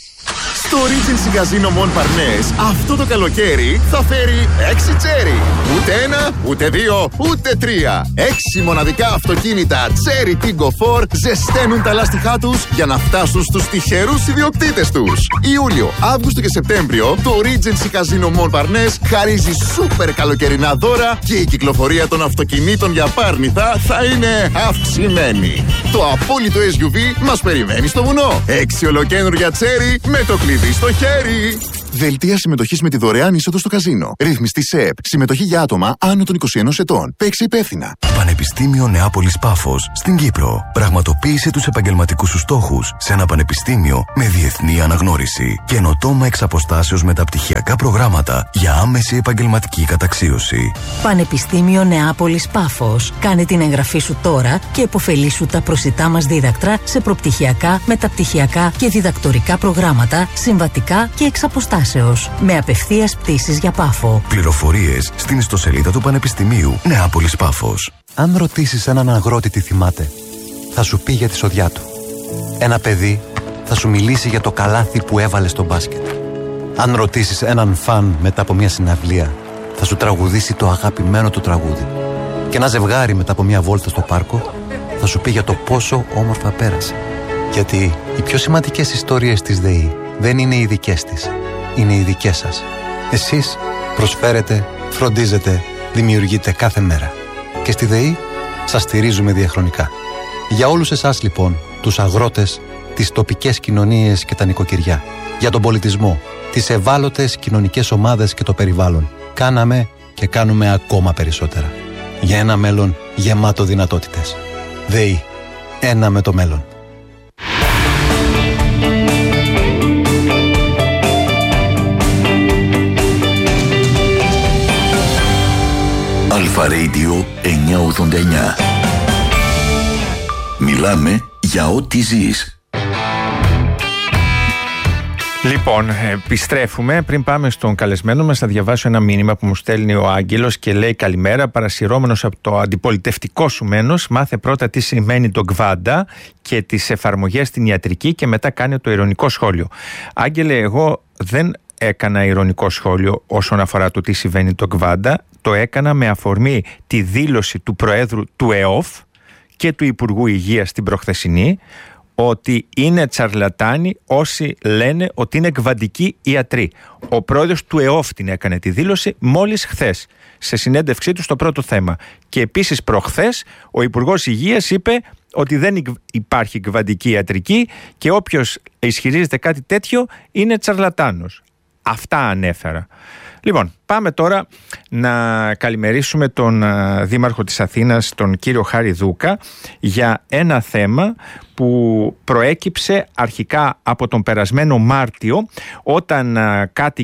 Στο Regency Casino Montparnasse αυτό το καλοκαίρι θα φέρει έξι τσέρι. Ούτε ένα, ούτε δύο, ούτε τρία. Έξι μοναδικά αυτοκίνητα Cherry Tiggo φορ ζεσταίνουν τα λάστιχά τους για να φτάσουν στους τυχερούς ιδιοκτήτες τους. Ιούλιο, Αύγουστο και Σεπτέμβριο το Regency Casino Montparnasse χαρίζει σούπερ καλοκαιρινά δώρα και η κυκλοφορία των αυτοκινήτων για πάρνηθα θα είναι αυξημένη. Το απόλυτο ες γιου βι μας περιμένει στο βουνό. Έξι ολοκαίνουργια Cherry με το κλειδί στο χέρι. Δελτία συμμετοχής με τη δωρεάν είσοδο στο καζίνο. Ρύθμιστη ΣΕΠ. Συμμετοχή για άτομα άνω των είκοσι ενός ετών. Παίξε υπεύθυνα. Πανεπιστήμιο Νεάπολης Πάφος στην Κύπρο. Πραγματοποίησε τους επαγγελματικούς σου στόχους σε ένα πανεπιστήμιο με διεθνή αναγνώριση. Καινοτόμα εξ αποστάσεως μεταπτυχιακά προγράμματα για άμεση επαγγελματική καταξίωση. Πανεπιστήμιο Νεάπολης Πάφος. Κάνε την εγγραφή σου τώρα και επωφελήσου τα προσιτά μας δίδακτρα σε προπτυχιακά, μεταπτυχιακά και διδακτορικά προγράμματα, συμβατικά και εξ αποστάσεως. Με απευθείας πτήσεις για Πάφο. Πληροφορίες στην ιστοσελίδα του Πανεπιστημίου Νεάπολης Πάφος. Αν ρωτήσεις έναν αγρότη τι θυμάται, θα σου πει για τη σοδιά του. Ένα παιδί θα σου μιλήσει για το καλάθι που έβαλε στο μπάσκετ. Αν ρωτήσεις έναν φαν μετά από μια συναυλία, θα σου τραγουδήσει το αγαπημένο του τραγούδι. Και ένα ζευγάρι μετά από μια βόλτα στο πάρκο θα σου πει για το πόσο όμορφα πέρασε. Γιατί οι πιο σημαντικές ιστορίες της ΔΕΗ δεν είναι οι δικές της, είναι οι δικές σας. Εσείς προσφέρετε, φροντίζετε, δημιουργείτε κάθε μέρα. Και στη ΔΕΗ σας στηρίζουμε διαχρονικά. Για όλους εσάς λοιπόν, τους αγρότες, τις τοπικές κοινωνίες και τα νοικοκυριά, για τον πολιτισμό, τις ευάλωτες κοινωνικές ομάδες και το περιβάλλον, κάναμε και κάνουμε ακόμα περισσότερα. Για ένα μέλλον γεμάτο δυνατότητες. ΔΕΗ. Ένα με το μέλλον. Αλφα Radio εννιακόσια ογδόντα εννιά. Μιλάμε για ό,τι ζεις. Λοιπόν, επιστρέφουμε. Πριν πάμε στον καλεσμένο μας, θα διαβάσω ένα μήνυμα που μου στέλνει ο Άγγελος και λέει: καλημέρα, παρασυρώμενος από το αντιπολιτευτικό σου μένος, μάθε πρώτα τι σημαίνει το γκβάντα και τις εφαρμογές στην ιατρική και μετά κάνε το ειρωνικό σχόλιο. Άγγελε, εγώ δεν έκανα ειρωνικό σχόλιο όσον αφορά το τι συμβαίνει το γκβάντα. Το έκανα με αφορμή τη δήλωση του Προέδρου του ΕΟΦ και του Υπουργού Υγείας την προχθεσινή, ότι είναι τσαρλατάνοι όσοι λένε ότι είναι γκβαντικοί ιατροί. Ο πρόεδρος του ΕΟΦ την έκανε τη δήλωση μόλις χθες, σε συνέντευξή του στο πρώτο θέμα. Και επίσης προχθές ο Υπουργός Υγείας είπε ότι δεν υπάρχει γκβαντική ιατρική και όποιος ισχυρίζεται κάτι τέτοιο είναι τσαρλατάνος. Αυτά ανέφερα. Λοιπόν, πάμε τώρα να καλημερίσουμε τον Δήμαρχο της Αθήνας, τον κύριο Χάρη Δούκα, για ένα θέμα που προέκυψε αρχικά από τον περασμένο Μάρτιο, όταν κάτοικοι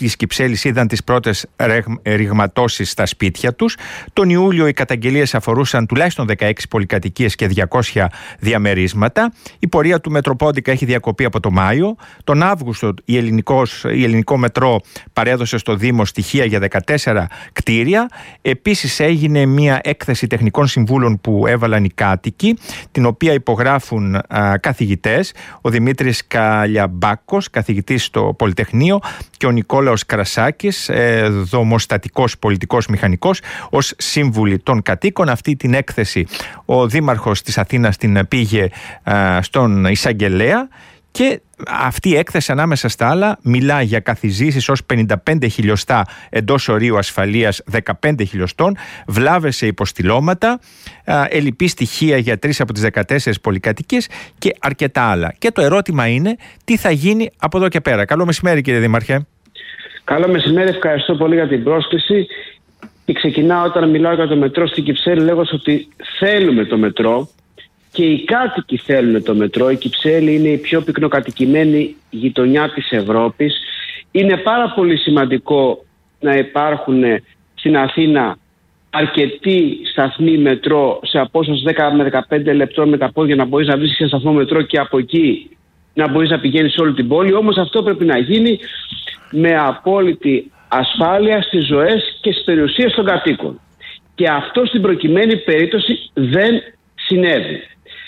της Κυψέλης είδαν τις πρώτες ρηγματώσεις στα σπίτια τους. Τον Ιούλιο οι καταγγελίες αφορούσαν τουλάχιστον δεκαέξι πολυκατοικίες και διακόσια διαμερίσματα. Η πορεία του Μετροπόντικα έχει διακοπεί από το Μάιο. Τον Αύγουστο η, ελληνικός, η ελληνικό μετρό παρέδωσε στο Δήμο στοιχεία για δεκατέσσερα κτίρια. Επίσης έγινε μια έκθεση τεχνικών συμβούλων που έβαλαν οι κάτοικοι, την οποία υπογράφουν α, καθηγητές, ο Δημήτρης Καλιαμπάκος, καθηγητής στο Πολυτεχνείο, και ο Νικόλαος Κρασάκης, ε, δομοστατικός πολιτικός μηχανικός, ως σύμβουλοι των κατοίκων. Αυτή την έκθεση ο Δήμαρχος της Αθήνας την πήγε α, στον εισαγγελέα, και αυτή η έκθεση, ανάμεσα στα άλλα, μιλά για καθιζήσεις ως πενήντα πέντε χιλιοστά εντός ορίου ασφαλείας δεκαπέντε χιλιοστών, βλάβες σε υποστηλώματα, ελλειπή στοιχεία για τρεις από τις δεκατέσσερις πολυκατοικίες και αρκετά άλλα. Και το ερώτημα είναι τι θα γίνει από εδώ και πέρα. Καλό μεσημέρι, κύριε Δήμαρχε. Καλό μεσημέρι, ευχαριστώ πολύ για την πρόσκληση. Και ξεκινάω όταν μιλάω για το μετρό στην Κυψέλη λέγοντας ότι θέλουμε το μετρό. Και οι κάτοικοι θέλουν το μετρό. Η Κυψέλη είναι η πιο πυκνοκατοικημένη γειτονιά της Ευρώπης. Είναι πάρα πολύ σημαντικό να υπάρχουν στην Αθήνα αρκετοί σταθμοί μετρό σε απόσταση δέκα με δεκαπέντε λεπτών με τα πόδια, να μπορείς να βρεις ένα σταθμό μετρό και από εκεί να μπορείς να πηγαίνεις σε όλη την πόλη. Όμως αυτό πρέπει να γίνει με απόλυτη ασφάλεια στις ζωές και στις περιουσίες των κατοίκων. Και αυτό στην προκειμένη περίπτωση δεν συνέβη.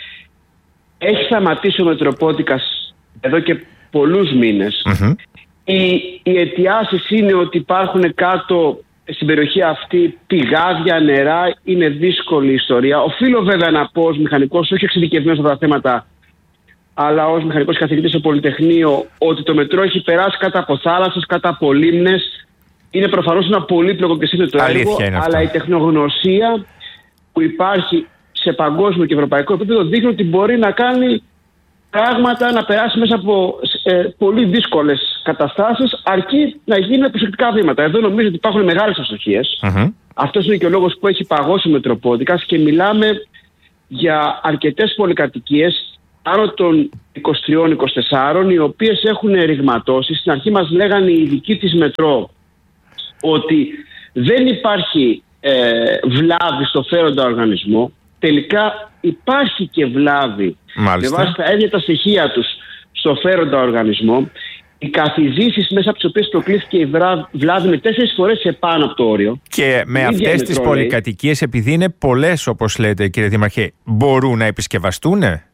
Έχει σταματήσει ο Μετροπόντικας εδώ και πολλούς μήνες. Mm-hmm. Οι, οι αιτιάσεις είναι ότι υπάρχουν κάτω στην περιοχή αυτή πηγάδια, νερά, είναι δύσκολη ιστορία. Οφείλω βέβαια να πω ως μηχανικός, όχι εξειδικευμένος από τα θέματα, αλλά ως μηχανικός καθηγητής στο Πολυτεχνείο, ότι το μετρό έχει περάσει κάτω από θάλασσες, κάτω από λίμνες. Είναι προφανώς ένα πολύπλοκο και σύνθετο έργο, αλλά η τεχνογνωσία που υπάρχει σε παγκόσμιο και ευρωπαϊκό επίπεδο δείχνει ότι μπορεί να κάνει πράγματα, να περάσει μέσα από ε, πολύ δύσκολες καταστάσεις, αρκεί να γίνουν προσεκτικά βήματα. Εδώ νομίζω ότι υπάρχουν μεγάλες αστοχίες. Mm-hmm. Αυτός είναι και ο λόγος που έχει παγώσει ο Μετροπόντικας και μιλάμε για αρκετές πολυκατοικίες άνω των είκοσι τρία είκοσι τέσσερα, οι οποίες έχουν ρηγματώσει. Στην αρχή μας λέγανε οι ειδικοί της Μετρό ότι δεν υπάρχει ε, βλάβη στο φέροντα οργανισμό. Τελικά υπάρχει και βλάβη. Μάλιστα. Με βάση τα ίδια τα στοιχεία τους στο φέροντα οργανισμό. Οι καθιζήσεις μέσα από τις οποίες προκλήθηκε η βλάβη είναι τέσσερις φορές επάνω από το όριο. Και με αυτές τις πολυκατοικίες, επειδή είναι πολλές όπως λέτε κύριε Δήμαρχε, μπορούν να επισκευαστούνε?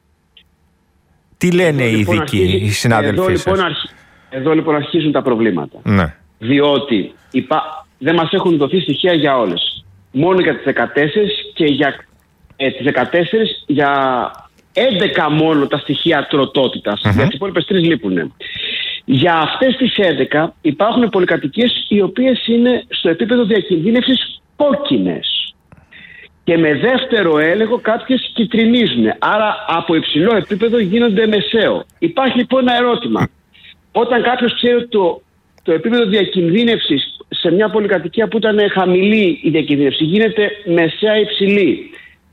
Τι λένε εδώ, οι λοιπόν, ειδικοί, αρχίζει, οι συνάδελφοί εδώ, λοιπόν, αρχι... εδώ λοιπόν αρχίζουν τα προβλήματα. Ναι. Διότι υπά... δεν μας έχουν δοθεί στοιχεία για όλες. Μόνο για τις δεκατέσσερις και για ε, τις δεκατέσσερις για έντεκα μόνο τα στοιχεία τροτότητας. Mm-hmm. Για τις υπόλοιπες τρεις λείπουν. Για αυτές τις έντεκα υπάρχουν πολυκατοικίες οι οποίες είναι στο επίπεδο διακινδύνευσης κόκκινες. Και με δεύτερο έλεγχο κάποιες κυτρινίζουν. Άρα από υψηλό επίπεδο γίνονται μεσαίο. Υπάρχει λοιπόν ένα ερώτημα. Όταν κάποιος ξέρει ότι το, το επίπεδο διακινδύνευσης σε μια πολυκατοικία που ήταν χαμηλή η διακινδύνευση γίνεται μεσαία υψηλή,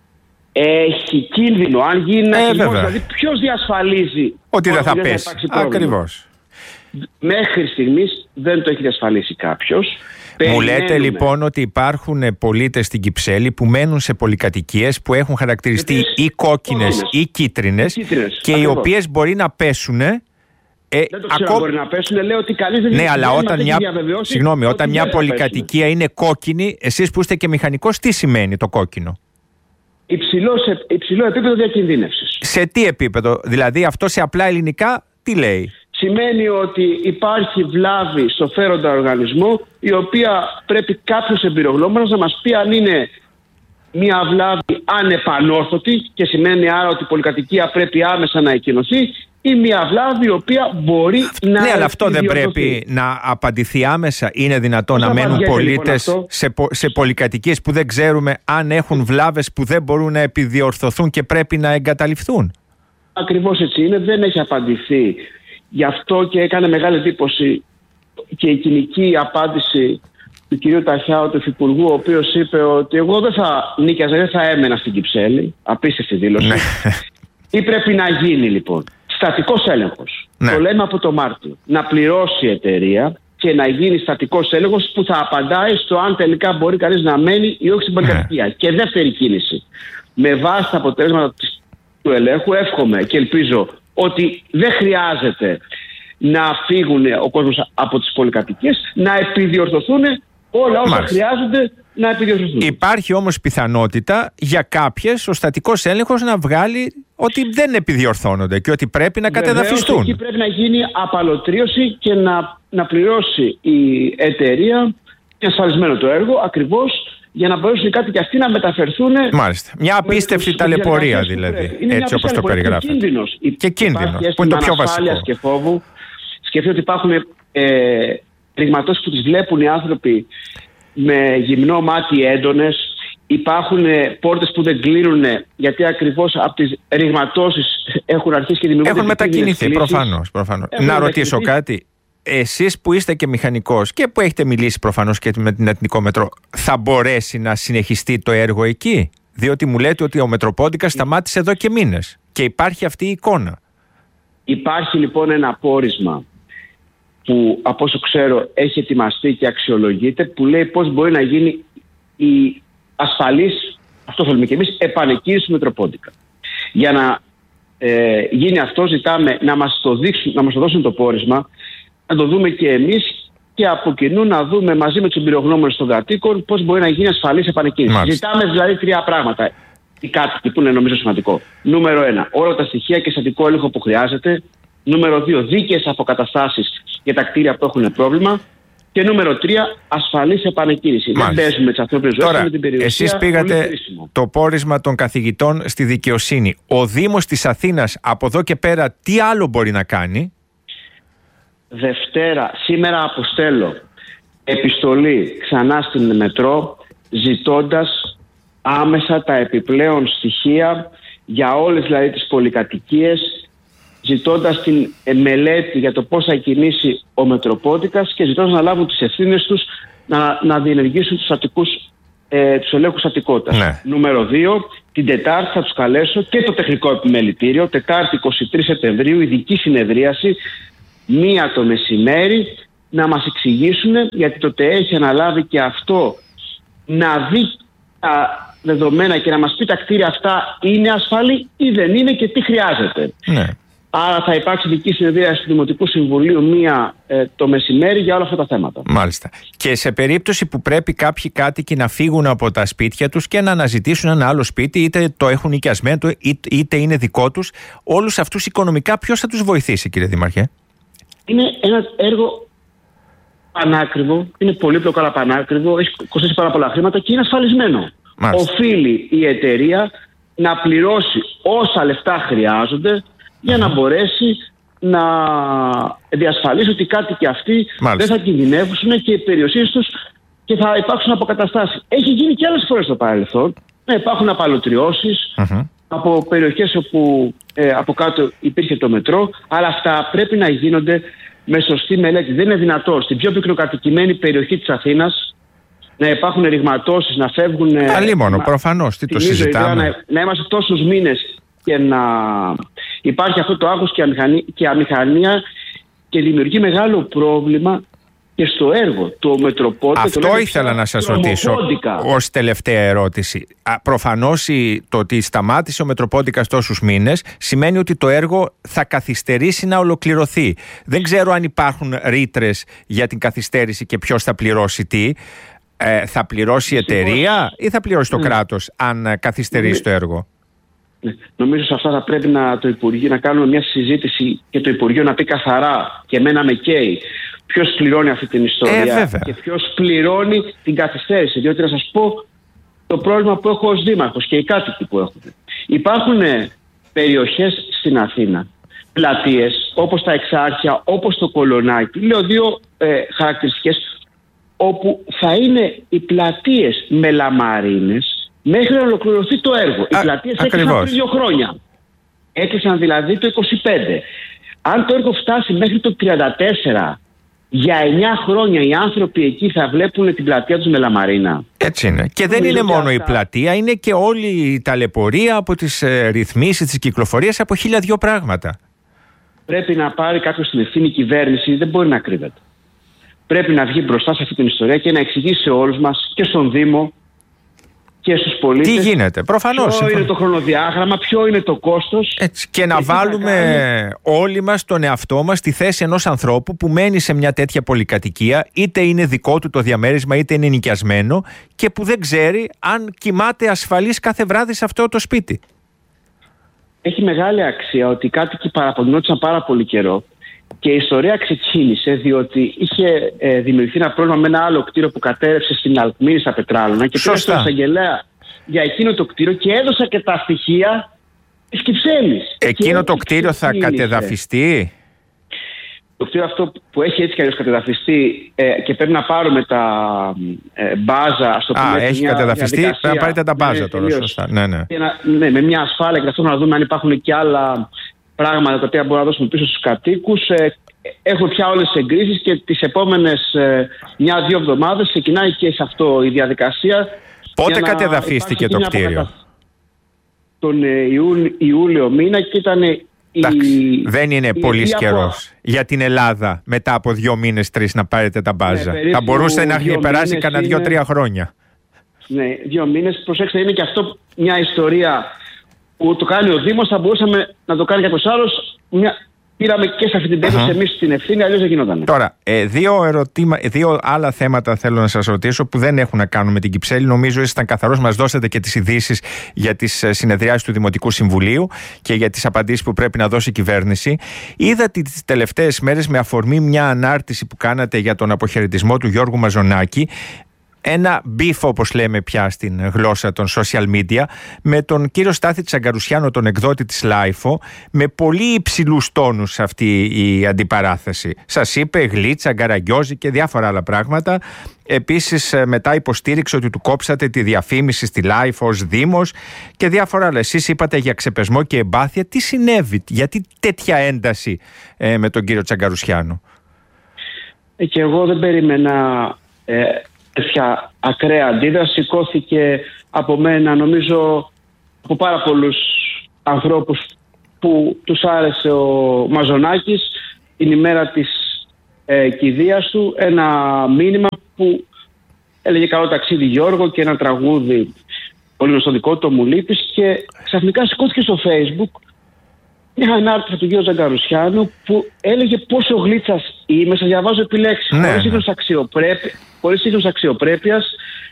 έχει κίνδυνο. Αν γίνει ένα ε, χειμώνα, δηλαδή ποιος διασφαλίζει ότι δεν θα, θα πέσει? Ακριβώς. Μέχρι στιγμής δεν το έχει διασφαλίσει κάποιος. Μου λέτε λοιπόν ότι υπάρχουν πολίτες στην Κυψέλη που μένουν σε πολυκατοικίες που έχουν χαρακτηριστεί Επίσης, ή κόκκινες ή κίτρινες, κίτρινες και ακριβώς. Οι οποίες μπορεί να πέσουν. Ε, δεν το ξέρω ακό... μπορεί να πέσουν, λέω ότι κανείς δεν, ναι, αλλά όταν μια... Συγγνώμη, όταν μια πολυκατοικία είναι κόκκινη, εσείς που είστε και μηχανικός, τι σημαίνει το κόκκινο? Υψηλό, σε... υψηλό επίπεδο διακινδύνευσης. Σε τι επίπεδο? Δηλαδή αυτό σε απλά ελληνικά τι λέει? Σημαίνει ότι υπάρχει βλάβη στο φέροντα οργανισμό, η οποία πρέπει κάποιος εμπειρογνώμονας να μας πει αν είναι μια βλάβη ανεπανόρθωτη και σημαίνει άρα ότι η πολυκατοικία πρέπει άμεσα να εκκοινωθεί, ή μια βλάβη η οποία μπορεί αυτό, να... Ναι, αλλά αυτό δεν πρέπει να απαντηθεί άμεσα? Είναι δυνατόν να μένουν πολίτες λοιπόν σε, σε πολυκατοικίες που δεν ξέρουμε αν έχουν βλάβες που δεν μπορούν να επιδιορθωθούν και πρέπει να εγκαταλειφθούν? Ακριβώς έτσι είναι, δεν έχει απαντηθεί. Γι' αυτό και έκανε μεγάλη εντύπωση και η κοινική απάντηση του κυρίου Ταχιάου, του Υφυπουργού, ο οποίος είπε ότι εγώ δεν θα νίκιαζα, δεν θα έμενα στην Κυψέλη. Απίστευτη δήλωση. Τι πρέπει να γίνει λοιπόν? Στατικός έλεγχος. Ναι. Το λέμε από το Μάρτιο. Να πληρώσει η εταιρεία και και να γίνει στατικός έλεγχος που θα απαντάει στο αν τελικά μπορεί κανείς να μένει ή όχι στην πολυκατοικία. Και δεύτερη κίνηση. Με βάση τα αποτέλεσματα του ελέγχου, εύχομαι και ελπίζω ότι δεν χρειάζεται να φύγουν ο κόσμος από τις πολυκατοικίες, να επιδιορθωθούν όλα όσα Μάλιστα. χρειάζονται να επιδιορθωθούν. Υπάρχει όμως πιθανότητα για κάποιες ο στατικός έλεγχος να βγάλει ότι δεν επιδιορθώνονται και ότι πρέπει να Βεβαίως, κατεδαφιστούν. Εκεί πρέπει να γίνει απαλωτρίωση και να, να πληρώσει η εταιρεία, είναι ασφαλισμένο το έργο, ακριβώς για να μπορέσουν κάτι και αυτοί να μεταφερθούν. Μάλιστα. Μια απίστευτη ταλαιπωρία δηλαδή, έτσι όπως το περιγράφετε. Και κίνδυνος. Και κίνδυνος, που είναι το πιο βασικό. Και φόβου. Σκεφτείτε ότι υπάρχουν ε, ρηγματώσεις που τις βλέπουν οι άνθρωποι με γυμνό μάτι έντονες. Υπάρχουν ε, πόρτες που δεν κλείνουν γιατί ακριβώς από τις ρηγματώσεις έχουν αρχίσει και δημιουργούνται. Έχουν μετακινηθεί, προφανώς. προφανώς. Να μετακινηθεί. ρωτήσω κάτι. Εσείς που είστε και μηχανικός και που έχετε μιλήσει προφανώς και με την Εθνικό Μετρό, θα μπορέσει να συνεχιστεί το έργο εκεί? Διότι μου λέτε ότι ο Μετροπόντικας σταμάτησε εδώ και μήνες και υπάρχει αυτή η εικόνα. Υπάρχει λοιπόν ένα πόρισμα που από όσο ξέρω έχει ετοιμαστεί και αξιολογείται, που λέει πώς μπορεί να γίνει η ασφαλής, αυτό θέλουμε και εμείς, επανεκκίνηση του Μετροπόντικα. Για να ε, γίνει αυτό ζητάμε να μας το δείξουν, να μας το δώσουν το πόρισμα, να το δούμε και εμείς και από κοινού να δούμε μαζί με τους εμπειρογνώμονες των κατοίκων πώς μπορεί να γίνει ασφαλής επανεκκίνηση. Μάλιστα. Ζητάμε δηλαδή τρία πράγματα. Οι κάτοικοι που είναι νομίζω σημαντικό. Νούμερο ένα, όλα τα στοιχεία και στατικό έλεγχο που χρειάζεται. Νούμερο δύο, δίκαιες αποκαταστάσεις για τα κτίρια που έχουν πρόβλημα. Και νούμερο τρία, ασφαλής επανεκκίνηση. Δεν παίζουμε τις ανθρώπινες ζωές με την περιουσία. Εσείς πήγατε το πόρισμα των καθηγητών στη δικαιοσύνη. Ο Δήμος της Αθήνας από εδώ και πέρα τι άλλο μπορεί να κάνει? Δευτέρα, σήμερα αποστέλω επιστολή ξανά στην Μετρό ζητώντας άμεσα τα επιπλέον στοιχεία για όλες δηλαδή τις πολυκατοικίες, ζητώντας την μελέτη για το πώς θα κινήσει ο Μετροπόντικας και ζητώντας να λάβουν τις ευθύνες τους να, να διενεργήσουν τους, αττικούς, ε, τους ελέγχους αττικότητας. Ναι. Νούμερο δύο, την Τετάρτη θα τους καλέσω και το τεχνικό επιμελητήριο, Τετάρτη εικοστή τρίτη Σεπτεμβρίου, ειδική συνεδρίαση, μία το μεσημέρι, να μας εξηγήσουν, γιατί το ΤΕΕ έχει αναλάβει και αυτό να δει τα δεδομένα και να μας πει τα κτίρια αυτά είναι ασφαλή ή δεν είναι και τι χρειάζεται. Ναι. Άρα θα υπάρξει δική συνεδρίαση του Δημοτικού Συμβουλίου μία ε, το μεσημέρι για όλα αυτά τα θέματα. Μάλιστα. Και σε περίπτωση που πρέπει κάποιοι κάτοικοι να φύγουν από τα σπίτια τους και να αναζητήσουν ένα άλλο σπίτι, είτε το έχουν νοικιασμένο, είτε είναι δικό τους, όλους αυτούς οικονομικά ποιος θα τους βοηθήσει, κύριε Δήμαρχε? Είναι ένα έργο πανάκριβο, είναι πολύπλοκο αλλά πανάκριβο, έχει κοστίσει πάρα πολλά χρήματα και είναι ασφαλισμένο. Μάλιστα. Οφείλει η εταιρεία να πληρώσει όσα λεφτά χρειάζονται για να μπορέσει να διασφαλίσει ότι οι κάτοικοι αυτοί Μάλιστα. δεν θα κινδυνεύσουν και οι περιουσίες τους και θα υπάρξουν αποκαταστάσεις. Έχει γίνει και άλλες φορές στο παρελθόν. Να υπάρχουν απαλωτριώσεις uh-huh. από περιοχές όπου ε, από κάτω υπήρχε το μετρό, αλλά αυτά πρέπει να γίνονται με σωστή μελέτη. Δεν είναι δυνατό στην πιο πυκνοκατοικημένη περιοχή της Αθήνας να υπάρχουν ρηγματώσεις, να φεύγουν. Αλίμονο, προφανώς, τι το συζητάμε. Να, να είμαστε τόσους μήνες και να υπάρχει αυτό το άγχος και, αμηχανία, και αμηχανία και δημιουργεί μεγάλο πρόβλημα και στο έργο. Το Μετροπόντικα. Αυτό το ήθελα να σας ρωτήσω ως τελευταία ερώτηση. Προφανώς το ότι σταμάτησε ο Μετροπόντικας τόσους μήνες σημαίνει ότι το έργο θα καθυστερήσει να ολοκληρωθεί. Δεν ξέρω αν υπάρχουν ρήτρες για την καθυστέρηση και ποιος θα πληρώσει τι. Ε, θα πληρώσει η εταιρεία ή θα πληρώσει το mm. κράτος αν καθυστερήσει mm. το έργο? Ναι. Νομίζω σε αυτά θα πρέπει να, το Υπουργείο, να κάνουμε μια συζήτηση και το Υπουργείο να πει καθαρά και εμένα με καίει ποιος πληρώνει αυτή την ιστορία ε, και ποιος πληρώνει την καθυστέρηση. Διότι να σας πω το πρόβλημα που έχω ως δήμαρχος και οι κάτοικοι που έχουν. Υπάρχουν περιοχές στην Αθήνα, πλατείες όπως τα Εξάρχεια, όπως το Κολονάκι, λέω δύο ε, χαρακτηριστικές, όπου θα είναι οι πλατείες με λαμαρίνες μέχρι να ολοκληρωθεί το έργο. Α, οι πλατείες έκλεισαν πριν δύο χρόνια. Έκλεισαν δηλαδή το είκοσι πέντε. Αν το έργο φτάσει μέχρι το τριάντα τέσσερα, για εννιά χρόνια οι άνθρωποι εκεί θα βλέπουν την πλατεία τους με λαμαρίνα. Έτσι είναι. Και δεν είναι μόνο η πλατεία, είναι και όλη η ταλαιπωρία από τις ε, ρυθμίσεις της κυκλοφορίας, από χίλια δυο πράγματα. Πρέπει να πάρει κάποιος την ευθύνη, η κυβέρνηση δεν μπορεί να κρύβεται. πρέπει να βγει μπροστά σε αυτή την ιστορία και να εξηγήσει σε όλους μας και στον Δήμο και στους πολίτες. Τι γίνεται, προφανώς. Ποιο είναι το χρονοδιάγραμμα, ποιο είναι το κόστος. Έτσι, και να βάλουμε όλοι μας τον εαυτό μας στη θέση ενός ανθρώπου που μένει σε μια τέτοια πολυκατοικία, είτε είναι δικό του το διαμέρισμα, είτε είναι νοικιασμένο, και που δεν ξέρει αν κοιμάται ασφαλής κάθε βράδυ σε αυτό το σπίτι. Έχει μεγάλη αξία ότι οι κάτοικοι παραπονιόντουσαν πάρα πολύ καιρό. Και η ιστορία ξεκίνησε διότι είχε ε, δημιουργηθεί ένα πρόβλημα με ένα άλλο κτίριο που κατέρευσε στην Αλκμήνη στα Πετράλωνα και πήγα στον εισαγγελέα για εκείνο το κτίριο και έδωσα και τα στοιχεία της Κυψέλης. Εκείνο το κτίριο θα κατεδαφιστεί? Το κτίριο αυτό που έχει έτσι κι αλλιώς κατεδαφιστεί ε, και πρέπει να πάρουμε τα ε, μπάζα στο Α, έχει κατεδαφιστεί, πρέπει να πάρετε τα μπάζα ναι, τώρα, σωστά. Ναι, ναι. Να, ναι, με μια ασφάλεια και αυτό να δούμε αν υπάρχουν και άλλα πράγματα τα οποία μπορούμε να δώσουμε πίσω στους κατοίκους. Ε, έχουμε πια όλες τις εγκρίσεις και τις επόμενες ε, μια-δύο εβδομάδες ξεκινάει και σε αυτό η διαδικασία. Πότε κατεδαφίστηκε το κτίριο? Τον ε, Ιούλιο, Ιούλιο μήνα και ήταν... Η, δεν είναι πολύ καιρός από... για την Ελλάδα μετά από δύο μήνες, τρεις να πάρετε τα μπάζα. Ναι, θα μπορούσε να έχει περάσει κανένα είναι... δύο-τρία χρόνια. Ναι, δύο μήνες. Προσέξτε, είναι και αυτό μια ιστορία που το κάνει ο Δήμος, θα μπορούσαμε να το κάνει κάποιος άλλος. Μια... Πήραμε και σε αυτή την περίπτωση uh-huh. εμείς την ευθύνη, αλλιώς δεν γινόταν. Τώρα, ε, δύο, ερωτήμα, δύο άλλα θέματα θέλω να σας ρωτήσω που δεν έχουν να κάνουν με την Κυψέλη. Νομίζω ήσασταν καθαρός, μας δώσατε και τις ειδήσεις για τις συνεδριάσεις του Δημοτικού Συμβουλίου και για τις απαντήσεις που πρέπει να δώσει η κυβέρνηση. Είδα τις τελευταίες μέρες, με αφορμή μια ανάρτηση που κάνατε για τον αποχαιρετισμό του Γιώργου Μαζονάκη, ένα μπιφ, όπως λέμε πια στην γλώσσα των social media, με τον κύριο Στάθη Τσαγκαρουσιάνο, τον εκδότη της Λάιφο, με πολύ υψηλούς τόνους αυτή η αντιπαράθεση. Σας είπε γλίτσα, γκαραγκιόζη και διάφορα άλλα πράγματα. Επίσης μετά υποστήριξε ότι του κόψατε τη διαφήμιση στη Λάιφο ως Δήμος και διάφορα άλλα. Εσείς είπατε για ξεπεσμό και εμπάθεια. Τι συνέβη, γιατί τέτοια ένταση ε, με τον κύριο Τσαγκαρουσιάνο? Ε, και εγώ δεν περίμενα... Ε... τέτοια ακραία αντίδραση. Σηκώθηκε από μένα, νομίζω από πάρα πολλούς ανθρώπους που τους άρεσε ο Μαζονάκης την ημέρα της ε, κηδείας του, ένα μήνυμα που έλεγε καλό ταξίδι Γιώργο και ένα τραγούδι πολύ γνωστό δικό του, μου λείπεις, και ξαφνικά σηκώθηκε στο Facebook μια ανάρτηση του κ. Τσαγκαρουσιάνου που έλεγε πόσο γλίτσας είμαι, σας διαβάζω επιλέξεις, ναι, χωρίς σύγχρονης αξιοπρέπεια, χωρίς σύγχρονης αξιοπρέπειας,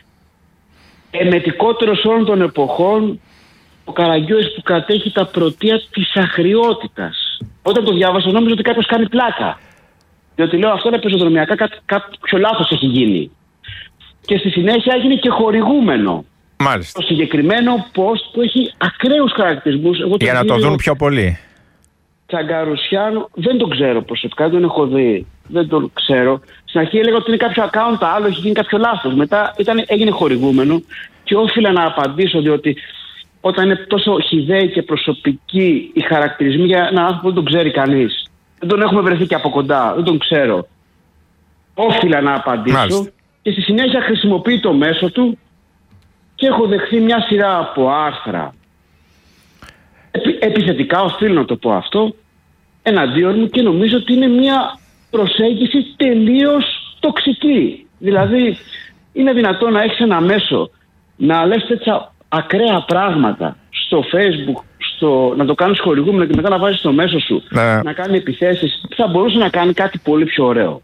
εμετικότερος όλων των εποχών, ο Καραγκιόζης που κατέχει τα πρωτεία της αχριότητας. Όταν το διάβασα νόμιζα ότι κάποιος κάνει πλάκα, διότι λέω αυτό είναι πεζοδρομιακά, κά, κάποιο λάθος έχει γίνει. Και στη συνέχεια έγινε και χορηγούμενο. Μάλιστα. Το συγκεκριμένο post που έχει ακραίους χαρακτηρισμούς. Εγώ για να το δουν πιο πολύ. Τσαγκαρουσιάνο δεν τον ξέρω προσωπικά, δεν τον έχω δει, δεν τον ξέρω. Στην αρχή έλεγα ότι είναι κάποιο account άλλο, έχει γίνει κάποιο λάθος. Μετά ήταν, έγινε χορηγούμενο και όφιλα να απαντήσω, διότι όταν είναι τόσο χυδαίοι και προσωπικοί οι χαρακτηρισμοί για έναν άνθρωπο δεν τον ξέρει κανείς. Δεν τον έχουμε βρεθεί και από κοντά, δεν τον ξέρω. Όφιλα να απαντήσω. Μάλιστα. Και στη συνέχεια χρησιμοποιεί το μέσο του και έχω δεχθεί μια σειρά από άρθρα επι, επιθετικά, οφείλω να το πω αυτό, εναντίον μου, και νομίζω ότι είναι μια προσέγγιση τελείως τοξική. Δηλαδή, είναι δυνατόν να έχεις ένα μέσο να λες τέτοια ακραία πράγματα στο Facebook, στο, να το κάνεις χορηγούμενο και μετά να βάζεις στο μέσο σου ναι. να κάνει επιθέσεις. Θα μπορούσε να κάνει κάτι πολύ πιο ωραίο.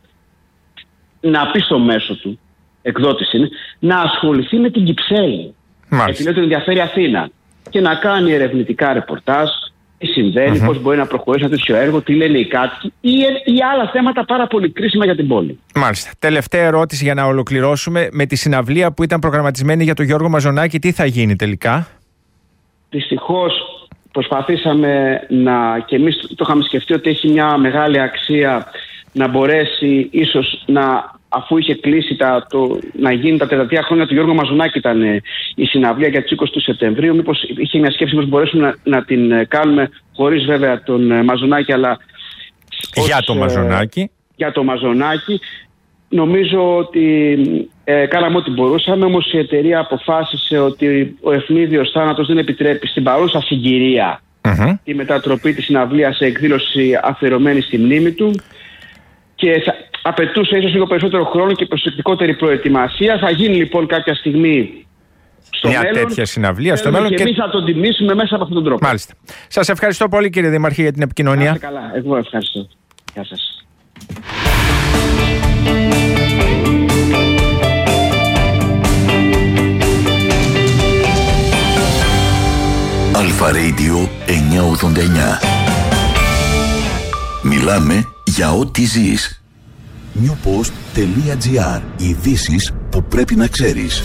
Να πει στο μέσο του, εκδότης είναι, να ασχοληθεί με την Κυψέλη. Επειδή τον ενδιαφέρει Αθήνα. Και να κάνει ερευνητικά ρεπορτάζ, τι συμβαίνει, mm-hmm. πώς μπορεί να προχωρήσει ένα τέτοιο έργο, τι λένε οι κάτοικοι ή, ή άλλα θέματα πάρα πολύ κρίσιμα για την πόλη. Μάλιστα. Τελευταία ερώτηση για να ολοκληρώσουμε. Με τη συναυλία που ήταν προγραμματισμένη για τον Γιώργο Μαζονάκη, τι θα γίνει τελικά? Δυστυχώς προσπαθήσαμε να, και εμείς το είχαμε σκεφτεί ότι έχει μια μεγάλη αξία να μπορέσει ίσως να, αφού είχε κλείσει τα, το, να γίνει τα τριάντα χρόνια του Γιώργου Μαζονάκη, ήταν ε, η συναυλία για τις είκοσι του Σεπτεμβρίου, μήπως είχε μια σκέψη πως μπορέσουμε να, να την ε, κάνουμε χωρίς βέβαια τον ε, Μαζονάκη, αλλά για το Μαζονάκη. Ε, για το Μαζονάκη. Νομίζω ότι ε, κάναμε ό,τι μπορούσαμε, όμως η εταιρεία αποφάσισε ότι ο ευνίδιος θάνατος δεν επιτρέπει στην παρούσα συγκυρία mm-hmm. τη μετατροπή της συναυλίας σε εκδήλωση αφιερωμένη στη μνήμη του. Και θα, απαιτούσε ίσως λίγο περισσότερο χρόνο και προσεκτικότερη προετοιμασία. Θα γίνει λοιπόν κάποια στιγμή στο μια μέλλον. τέτοια συναυλία στο μέλλον. Και, και εμείς θα τον τιμήσουμε μέσα από αυτόν τον τρόπο. Μάλιστα. Σας ευχαριστώ πολύ, κύριε Δήμαρχε, για την επικοινωνία. Να είστε καλά. Εγώ ευχαριστώ. Γεια σας. Αλφα Radio εννιακόσια ογδόντα εννιά. Μιλάμε για ό,τι ζεις. newpost.gr. Ειδήσεις που πρέπει να ξέρεις.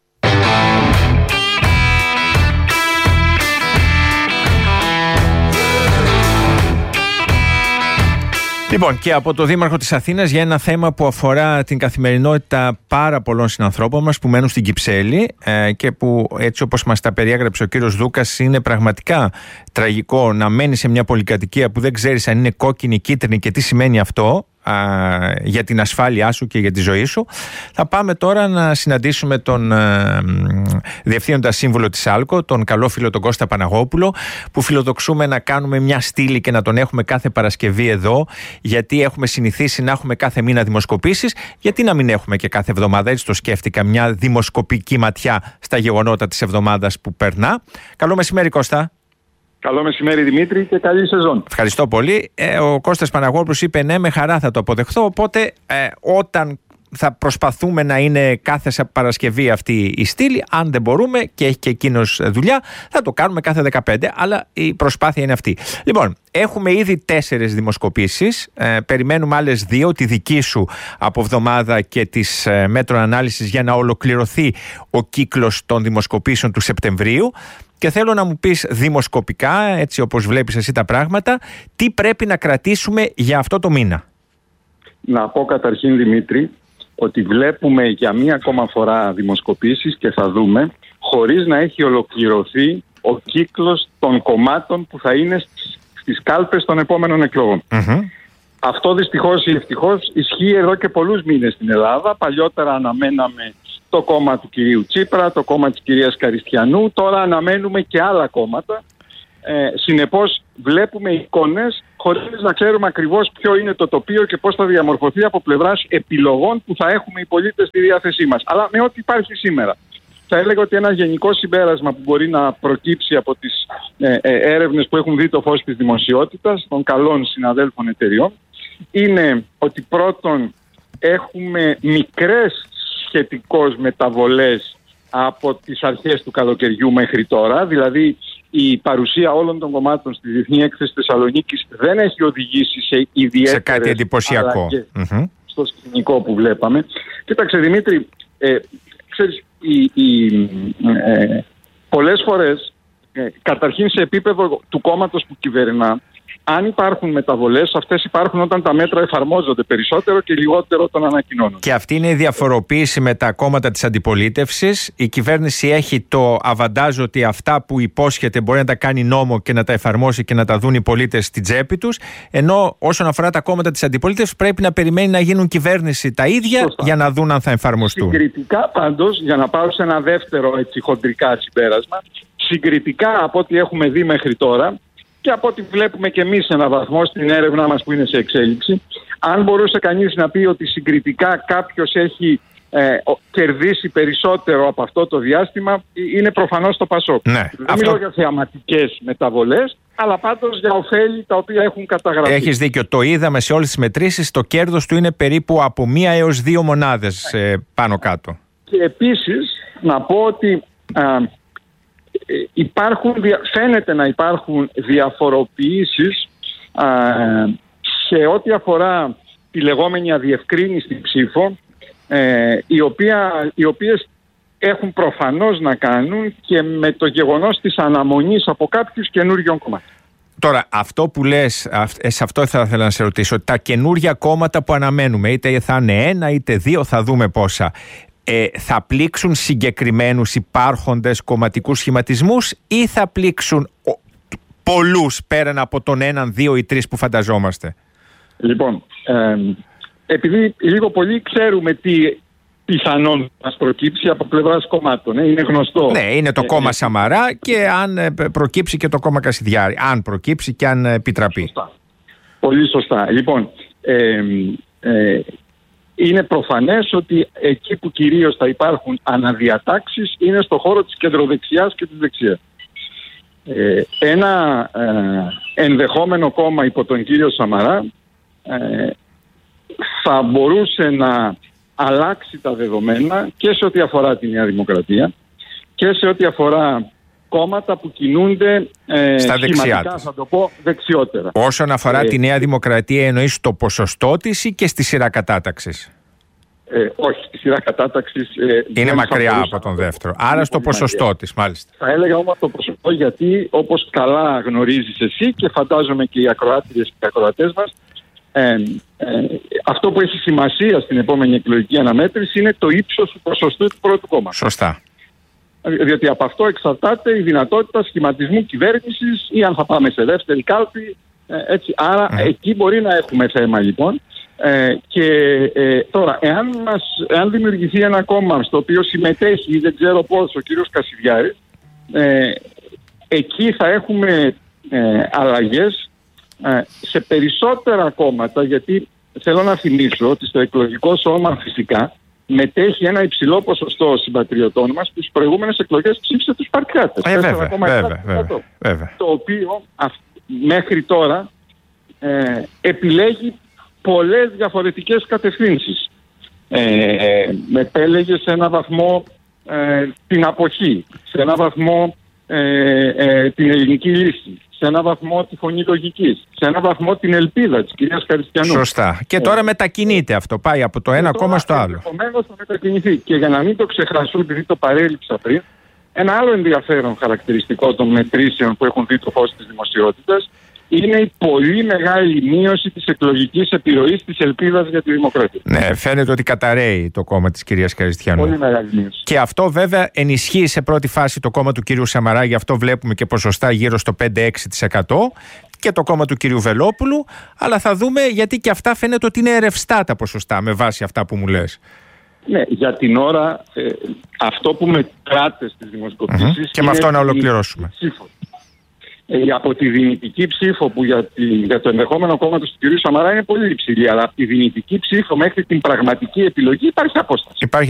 Λοιπόν, και από το Δήμαρχο της Αθήνας για ένα θέμα που αφορά την καθημερινότητα πάρα πολλών συνανθρώπων μας που μένουν στην Κυψέλη ε, και που, έτσι όπως μας τα περιέγραψε ο κύριος Δούκας, είναι πραγματικά τραγικό να μένει σε μια πολυκατοικία που δεν ξέρεις αν είναι κόκκινη, κίτρινη και τι σημαίνει αυτό α, για την ασφάλειά σου και για τη ζωή σου. Θα πάμε τώρα να συναντήσουμε τον ε, Διευθύνοντα Σύμβουλο της ΑΛΚΟ, τον καλό φίλο τον Κώστα Παναγόπουλο, που φιλοδοξούμε να κάνουμε μια στήλη και να τον έχουμε κάθε Παρασκευή εδώ, γιατί έχουμε συνηθίσει να έχουμε κάθε μήνα δημοσκοπήσεις. Γιατί να μην έχουμε και κάθε εβδομάδα, έτσι το σκέφτηκα, μια δημοσκοπική ματιά στα γεγονότα της εβδομάδας που περνά. Καλό μεσημέρι, Κώστα. Καλό μεσημέρι, Δημήτρη, και καλή σεζόν. Ευχαριστώ πολύ. Ε, ο Κώστας Παναγόπουλος είπε ναι, με χαρά θα το αποδεχθώ. Οπότε ε, όταν θα προσπαθούμε να είναι κάθε Παρασκευή αυτή η στήλη, αν δεν μπορούμε και έχει και εκείνος δουλειά, θα το κάνουμε κάθε δεκαπέντε, αλλά η προσπάθεια είναι αυτή. Λοιπόν, έχουμε ήδη τέσσερις δημοσκοπήσεις, ε, περιμένουμε άλλες δύο, τη δική σου από εβδομάδα και της ε, μέτρων ανάλυσης, για να ολοκληρωθεί ο κύκλος των δημοσκοπήσεων του Σεπτεμβρίου. Και θέλω να μου πεις δημοσκοπικά, έτσι όπως βλέπεις εσύ τα πράγματα, τι πρέπει να κρατήσουμε για αυτό το μήνα. Να πω καταρχήν, Δημήτρη, ότι βλέπουμε για μία ακόμα φορά δημοσκοπήσεις και θα δούμε, χωρίς να έχει ολοκληρωθεί ο κύκλος των κομμάτων που θα είναι στις κάλπες των επόμενων εκλογών. Mm-hmm. Αυτό δυστυχώς ή ευτυχώς ισχύει εδώ και πολλούς μήνες στην Ελλάδα. Παλιότερα αναμέναμε το κόμμα του κυρίου Τσίπρα, το κόμμα της κυρίας Καριστιανού, τώρα αναμένουμε και άλλα κόμματα. Ε, συνεπώς βλέπουμε εικόνες χωρίς να ξέρουμε ακριβώς ποιο είναι το τοπίο και πώς θα διαμορφωθεί από πλευράς επιλογών που θα έχουμε οι πολίτες στη διάθεσή μας. Αλλά με ό,τι υπάρχει σήμερα. Θα έλεγα ότι ένα γενικό συμπέρασμα που μπορεί να προκύψει από τις ε, ε, έρευνες που έχουν δει το φως της δημοσιότητας, των καλών συναδέλφων εταιριών, είναι ότι πρώτον έχουμε μικρές σχετικώς μεταβολές από τις αρχές του καλοκαιριού μέχρι τώρα. Δηλαδή η παρουσία όλων των κομμάτων στη Διεθνή Έκθεση Θεσσαλονίκης δεν έχει οδηγήσει σε ιδιαίτερες σε κάτι εντυπωσιακό mm-hmm. στο σκηνικό που βλέπαμε. Κοίταξε, Δημήτρη, ε, ξέρεις, οι, οι, ε, πολλές φορές ε, καταρχήν σε επίπεδο του κόμματος που κυβερνά, αν υπάρχουν μεταβολές, αυτές υπάρχουν όταν τα μέτρα εφαρμόζονται περισσότερο και λιγότερο όταν ανακοινώνουν. Και αυτή είναι η διαφοροποίηση με τα κόμματα της αντιπολίτευσης. Η κυβέρνηση έχει το αβαντάζ ότι αυτά που υπόσχεται μπορεί να τα κάνει νόμο και να τα εφαρμόσει και να τα δουν οι πολίτες στην τσέπη τους. Ενώ όσον αφορά τα κόμματα της αντιπολίτευσης, πρέπει να περιμένει να γίνουν κυβέρνηση τα ίδια. Σωστά. Για να δουν αν θα εφαρμοστούν. Συγκριτικά, πάντως, για να πάω σε ένα δεύτερο έτσι, χοντρικά συμπέρασμα, συγκριτικά από ό,τι έχουμε δει μέχρι τώρα, και από ό,τι βλέπουμε και εμείς σε έναν βαθμό στην έρευνά μας που είναι σε εξέλιξη, αν μπορούσε κανείς να πει ότι συγκριτικά κάποιος έχει ε, κερδίσει περισσότερο από αυτό το διάστημα, είναι προφανώς το ΠΑΣΟΚ. Ναι, δεν αυτό... μιλώ για θεαματικές μεταβολές, αλλά πάντως για ωφέλη τα οποία έχουν καταγραφεί. Έχεις δίκιο. Το είδαμε σε όλες τις μετρήσεις. Το κέρδος του είναι περίπου από μία έως δύο μονάδες ε, πάνω κάτω. Και επίσης να πω ότι... Α, Υπάρχουν, φαίνεται να υπάρχουν διαφοροποιήσεις α, σε ό,τι αφορά τη λεγόμενη αδιευκρίνηστη ψήφο, ε, η οποία, οι οποίες έχουν προφανώς να κάνουν και με το γεγονός της αναμονής από κάποιους καινούριων κομμάτων. Τώρα, αυτό που λες, σε αυτό θα ήθελα να σε ρωτήσω, τα καινούργια κόμματα που αναμένουμε, είτε θα είναι ένα είτε δύο, θα δούμε πόσα, Ε, θα πλήξουν συγκεκριμένους υπάρχοντες κομματικούς σχηματισμούς ή θα πλήξουν ο, πολλούς πέραν από τον έναν, δύο ή τρεις που φανταζόμαστε? Λοιπόν, ε, επειδή λίγο πολύ ξέρουμε τι πιθανόν μας προκύψει από πλευράς κομμάτων, ε, είναι γνωστό. Ναι, είναι το ε, κόμμα ε, Σαμαρά και αν ε, προκύψει και το κόμμα Κασιδιάρη, αν προκύψει και αν επιτραπεί. Σωστά. Πολύ σωστά. Λοιπόν, ε, ε, είναι προφανές ότι εκεί που κυρίως θα υπάρχουν αναδιατάξεις είναι στο χώρο της κεντροδεξιάς και της δεξιάς. Ε, ένα ε, ενδεχόμενο κόμμα υπό τον κύριο Σαμαρά ε, θα μπορούσε να αλλάξει τα δεδομένα και σε ό,τι αφορά τη Νέα Δημοκρατία και σε ό,τι αφορά κόμματα που κινούνται ε, στα δεξιά, θα το πω, δεξιότερα. Όσον αφορά ε, τη Νέα Δημοκρατία, εννοείς το ποσοστό της ή και στη σειρά κατάταξης? Ε, όχι, στη σειρά κατάταξης ε, είναι μακριά από τον δεύτερο. Άρα στο ποσοστό μακριά της, μάλιστα. Θα έλεγα όμως το ποσοστό, γιατί όπως καλά γνωρίζεις εσύ και φαντάζομαι και οι ακροάτριες και οι ακροατές μας, ε, ε, αυτό που έχει σημασία στην επόμενη εκλογική αναμέτρηση είναι το ύψος του ποσοστού του πρώτου κόμματος. Σωστά. Διότι από αυτό εξαρτάται η δυνατότητα σχηματισμού κυβέρνησης ή αν θα πάμε σε δεύτερη κάλπη. Ε, έτσι. Άρα mm. εκεί μπορεί να έχουμε θέμα λοιπόν. Ε, και ε, τώρα, εάν, μας, εάν δημιουργηθεί ένα κόμμα στο οποίο συμμετέχει ή δεν ξέρω πώς ο κύριος Κασιδιάρης, ε, εκεί θα έχουμε ε, αλλαγές ε, σε περισσότερα κόμματα, γιατί θέλω να θυμίσω ότι στο εκλογικό σώμα φυσικά μετέχει ένα υψηλό ποσοστό συμπατριωτών μας που στις προηγούμενες εκλογές ψήφισε τους Σπαρτιάτες. Ε, βέβαια, βέβαια, βέβαια, βέβαια. Το οποίο αυ, μέχρι τώρα ε, επιλέγει πολλές διαφορετικές κατευθύνσεις. Ε, με επέλεγε σε ένα βαθμό ε, την αποχή, σε ένα βαθμό ε, ε, την ελληνική λύση, σε ένα βαθμό τη φωνή λογικής, σε ένα βαθμό την ελπίδα της κυρίας Χαριστιανού. Σωστά. Και τώρα ε, μετακινείται αυτό, πάει από το ένα κόμμα στο άλλο. Επομένως θα μετακινηθεί. Και για να μην το ξεχάσω, επειδή το παρέλειψα πριν, ένα άλλο ενδιαφέρον χαρακτηριστικό των μετρήσεων που έχουν δει το φως της δημοσιότητας είναι η πολύ μεγάλη μείωση της εκλογικής επιρροής της ελπίδας για τη δημοκρατία. Ναι, φαίνεται ότι καταραίει το κόμμα της κυρίας Χαριστιανού. Πολύ μεγάλη μείωση. Και αυτό βέβαια ενισχύει σε πρώτη φάση το κόμμα του κυρίου Σαμαρά, γι' αυτό βλέπουμε και ποσοστά γύρω στο πέντε με έξι τοις εκατό και το κόμμα του κυρίου Βελόπουλου, αλλά θα δούμε γιατί και αυτά φαίνεται ότι είναι ρευστά τα ποσοστά με βάση αυτά που μου λες. Ναι, για την ώρα ε, αυτό που μετράται στις δημοσκοπήσεις mm-hmm. και με αυτό να ολοκληρώσουμε. Ψήφο. Ε, από τη δυνητική ψήφο που για, τη, για το ενδεχόμενο κόμμα του κ. Σαμαρά είναι πολύ υψηλή, αλλά από τη δυνητική ψήφο μέχρι την πραγματική επιλογή υπάρχει απόσταση. Υπάρχει